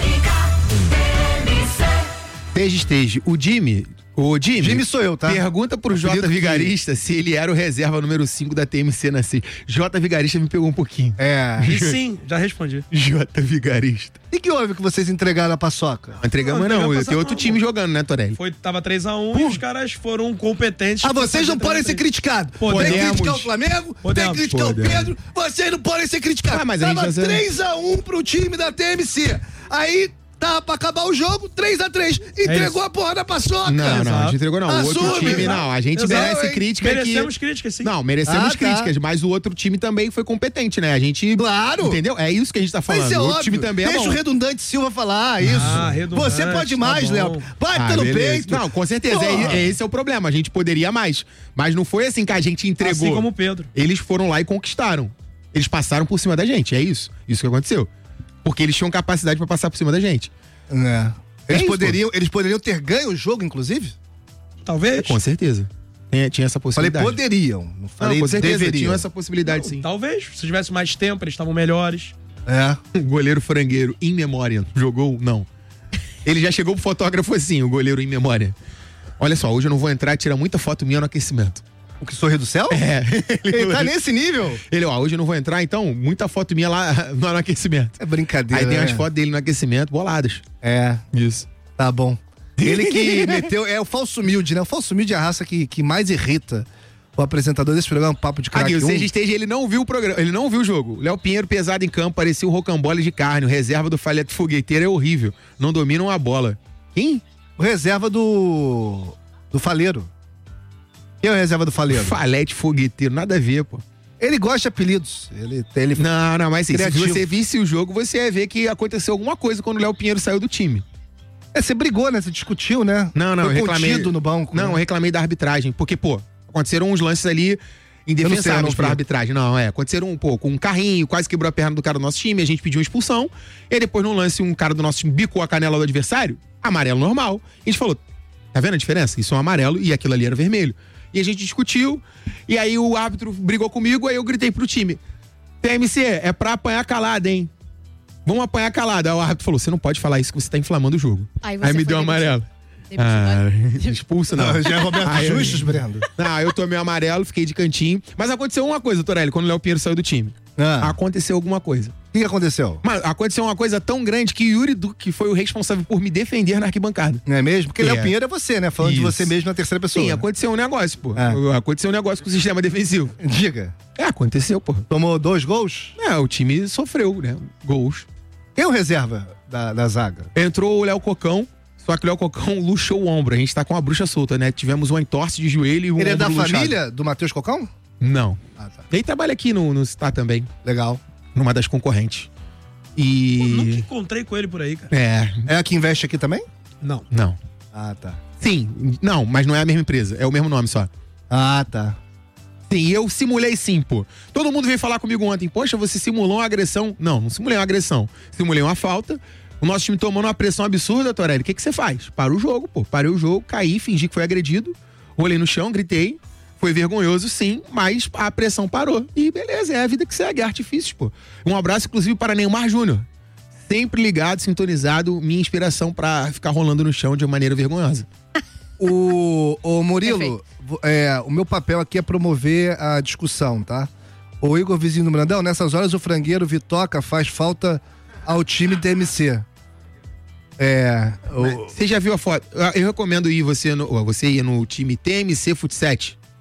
Esteja, esteja. O Jimmy... O Jimmy, Jimmy sou eu, tá? Pergunta pro Jota Vigarista que... se ele era o reserva número cinco da T M C na C. Jota Vigarista me pegou um pouquinho. É. E sim, já respondi. Jota Vigarista. E que houve que vocês entregaram a paçoca? Não entregamos não, não. Tem outro time jogando, né, Torelli? Foi, tava três a um e os caras foram competentes. Ah, vocês não podem ser criticados. Podemos. Tem que criticar o Flamengo, Podemos. tem que criticar Podemos. o Pedro, vocês não podem ser criticados. Ah, mas a gente tava já- três a um pro time da T M C. Aí... Tava pra acabar o jogo, três a três. Entregou É a porra da paçoca. Não, não, a gente entregou não. O outro Assume. time, não. A gente Exato, merece hein? crítica aqui. Merecemos críticas, sim. Não, merecemos Ah, tá. críticas, mas o outro time também foi competente, né? A gente... Claro. Entendeu? É isso que a gente tá falando. Mas é o outro óbvio. time também é Deixa bom. o redundante Silva falar isso. Ah, redundante, Você pode mais, tá Léo. bom. Bate Ah, no beleza. peito. Não, com certeza. Porra. É, esse é o problema. A gente poderia mais. Mas não foi assim que a gente entregou. Assim como o Pedro. Eles foram lá e conquistaram. Eles passaram por cima da gente. É isso. Isso que aconteceu. Porque eles tinham capacidade pra passar por cima da gente. É. Eles, É isso, poderiam, eles poderiam ter ganho o jogo, inclusive? Talvez. Com certeza. Tinha, tinha essa Falei possibilidade. poderiam. Não falei Não, com certeza. deveriam. Tinha essa possibilidade, sim. Talvez. Se tivesse mais tempo, eles estavam melhores. É. O goleiro frangueiro, em memória, jogou? Não. Ele já chegou pro fotógrafo assim, o goleiro em memória. Olha só, hoje eu não vou entrar e tirar muita foto minha no aquecimento. O que sorri do céu? É. Ele tá nesse nível? Ele, ó, hoje eu não vou entrar, então, muita foto minha lá no, no aquecimento. É brincadeira. Aí tem né? as fotos dele no aquecimento, boladas. É. Isso. Tá bom. Ele que meteu. É o falso humilde, né? O falso humilde é a raça que, que mais irrita o apresentador desse programa, Papo de Craque Aqui, o um. Seja Esteja, ele não viu o programa, ele não viu o jogo. Léo Pinheiro pesado em campo, parecia um rocambole de carne. O reserva do Falete Fogueteiro é horrível. Não dominam a bola. Quem? O reserva do. do Faleiro. Quem é o reserva do Faleiro? Falete Fogueteiro, nada a ver, pô. Ele gosta de apelidos. Ele, ele Não, não, mas assim, se Criativo. você visse o jogo, você ia ver que aconteceu alguma coisa quando o Léo Pinheiro saiu do time. É, você brigou, né? Você discutiu, né? Não, não, Foi eu reclamei. contido no banco. Não, né? eu reclamei da arbitragem. Porque, pô, aconteceram uns lances ali Eu não sei, eu indefensáveis não pra vi. arbitragem. Não, é. Aconteceram um pouco. Um carrinho, quase quebrou a perna do cara do nosso time, a gente pediu uma expulsão. E aí depois, no lance, um cara do nosso time bicou a canela do adversário, amarelo normal. A gente falou, tá vendo a diferença? Isso é um amarelo e aquilo ali era vermelho. E a gente discutiu, e aí o árbitro brigou comigo, aí eu gritei pro time: T M C, é pra apanhar calada, hein? Vamos apanhar calada. Aí o árbitro falou: você não pode falar isso que você tá inflamando o jogo. Aí você Aí me foi deu um demitido. amarelo. Demitido, Ah, expulso não. Não, já é Roberto Aí eu- Justus, Brendo. Não, eu tomei o amarelo, fiquei de cantinho. Mas aconteceu uma coisa, Torelli, quando o Léo Pinheiro saiu do time. Ah. Aconteceu alguma coisa. O que que aconteceu? Mas aconteceu uma coisa tão grande que Yuri Duque foi o responsável por me defender na arquibancada. Não é mesmo? Porque É. Léo Pinheiro é você, né? Falando de Isso. você mesmo na terceira pessoa. Sim, né? aconteceu um negócio, pô. É. Aconteceu um negócio com o sistema defensivo. Diga. É, aconteceu, pô. Tomou dois gols? É, o time sofreu, né? Gols. Quem é o reserva da, da zaga? Entrou o Léo Cocão, só que o Léo Cocão luxou o ombro. A gente tá com a bruxa solta, né? Tivemos uma entorse de joelho e um Ele é ombro da luxado. família do Matheus Cocão? Não. Ah, tá. Ele trabalha aqui no, no Citar também, Legal. numa das concorrentes. Nunca E... encontrei com ele por aí, cara. É, É a que investe aqui também? Não. não. Ah, tá. Sim, não, mas não é a mesma empresa, é o mesmo nome só. Ah, tá. Sim, eu simulei sim, pô. Todo mundo veio falar comigo ontem, poxa, você simulou uma agressão. Não, não simulei uma agressão. Simulei uma falta. O nosso time tomando uma pressão absurda, Torelli. O que que você faz? Para o jogo, pô. Parei o jogo, caí, fingi que foi agredido. Rolei no chão, gritei. Foi vergonhoso, sim, mas a pressão parou. E beleza, é a vida que segue, é artifício, pô. Um abraço, inclusive, para Neymar Júnior. Sempre ligado, sintonizado, minha inspiração pra ficar rolando no chão de maneira vergonhosa. O, o Murilo, vo- é, o meu papel aqui é promover a discussão, tá? O Igor Vizinho do Brandão, nessas horas o frangueiro Vitoca faz falta ao time T M C. É. O, Você já viu a foto? Eu- Eu recomendo ir você, no, você ir no time T M C Futset.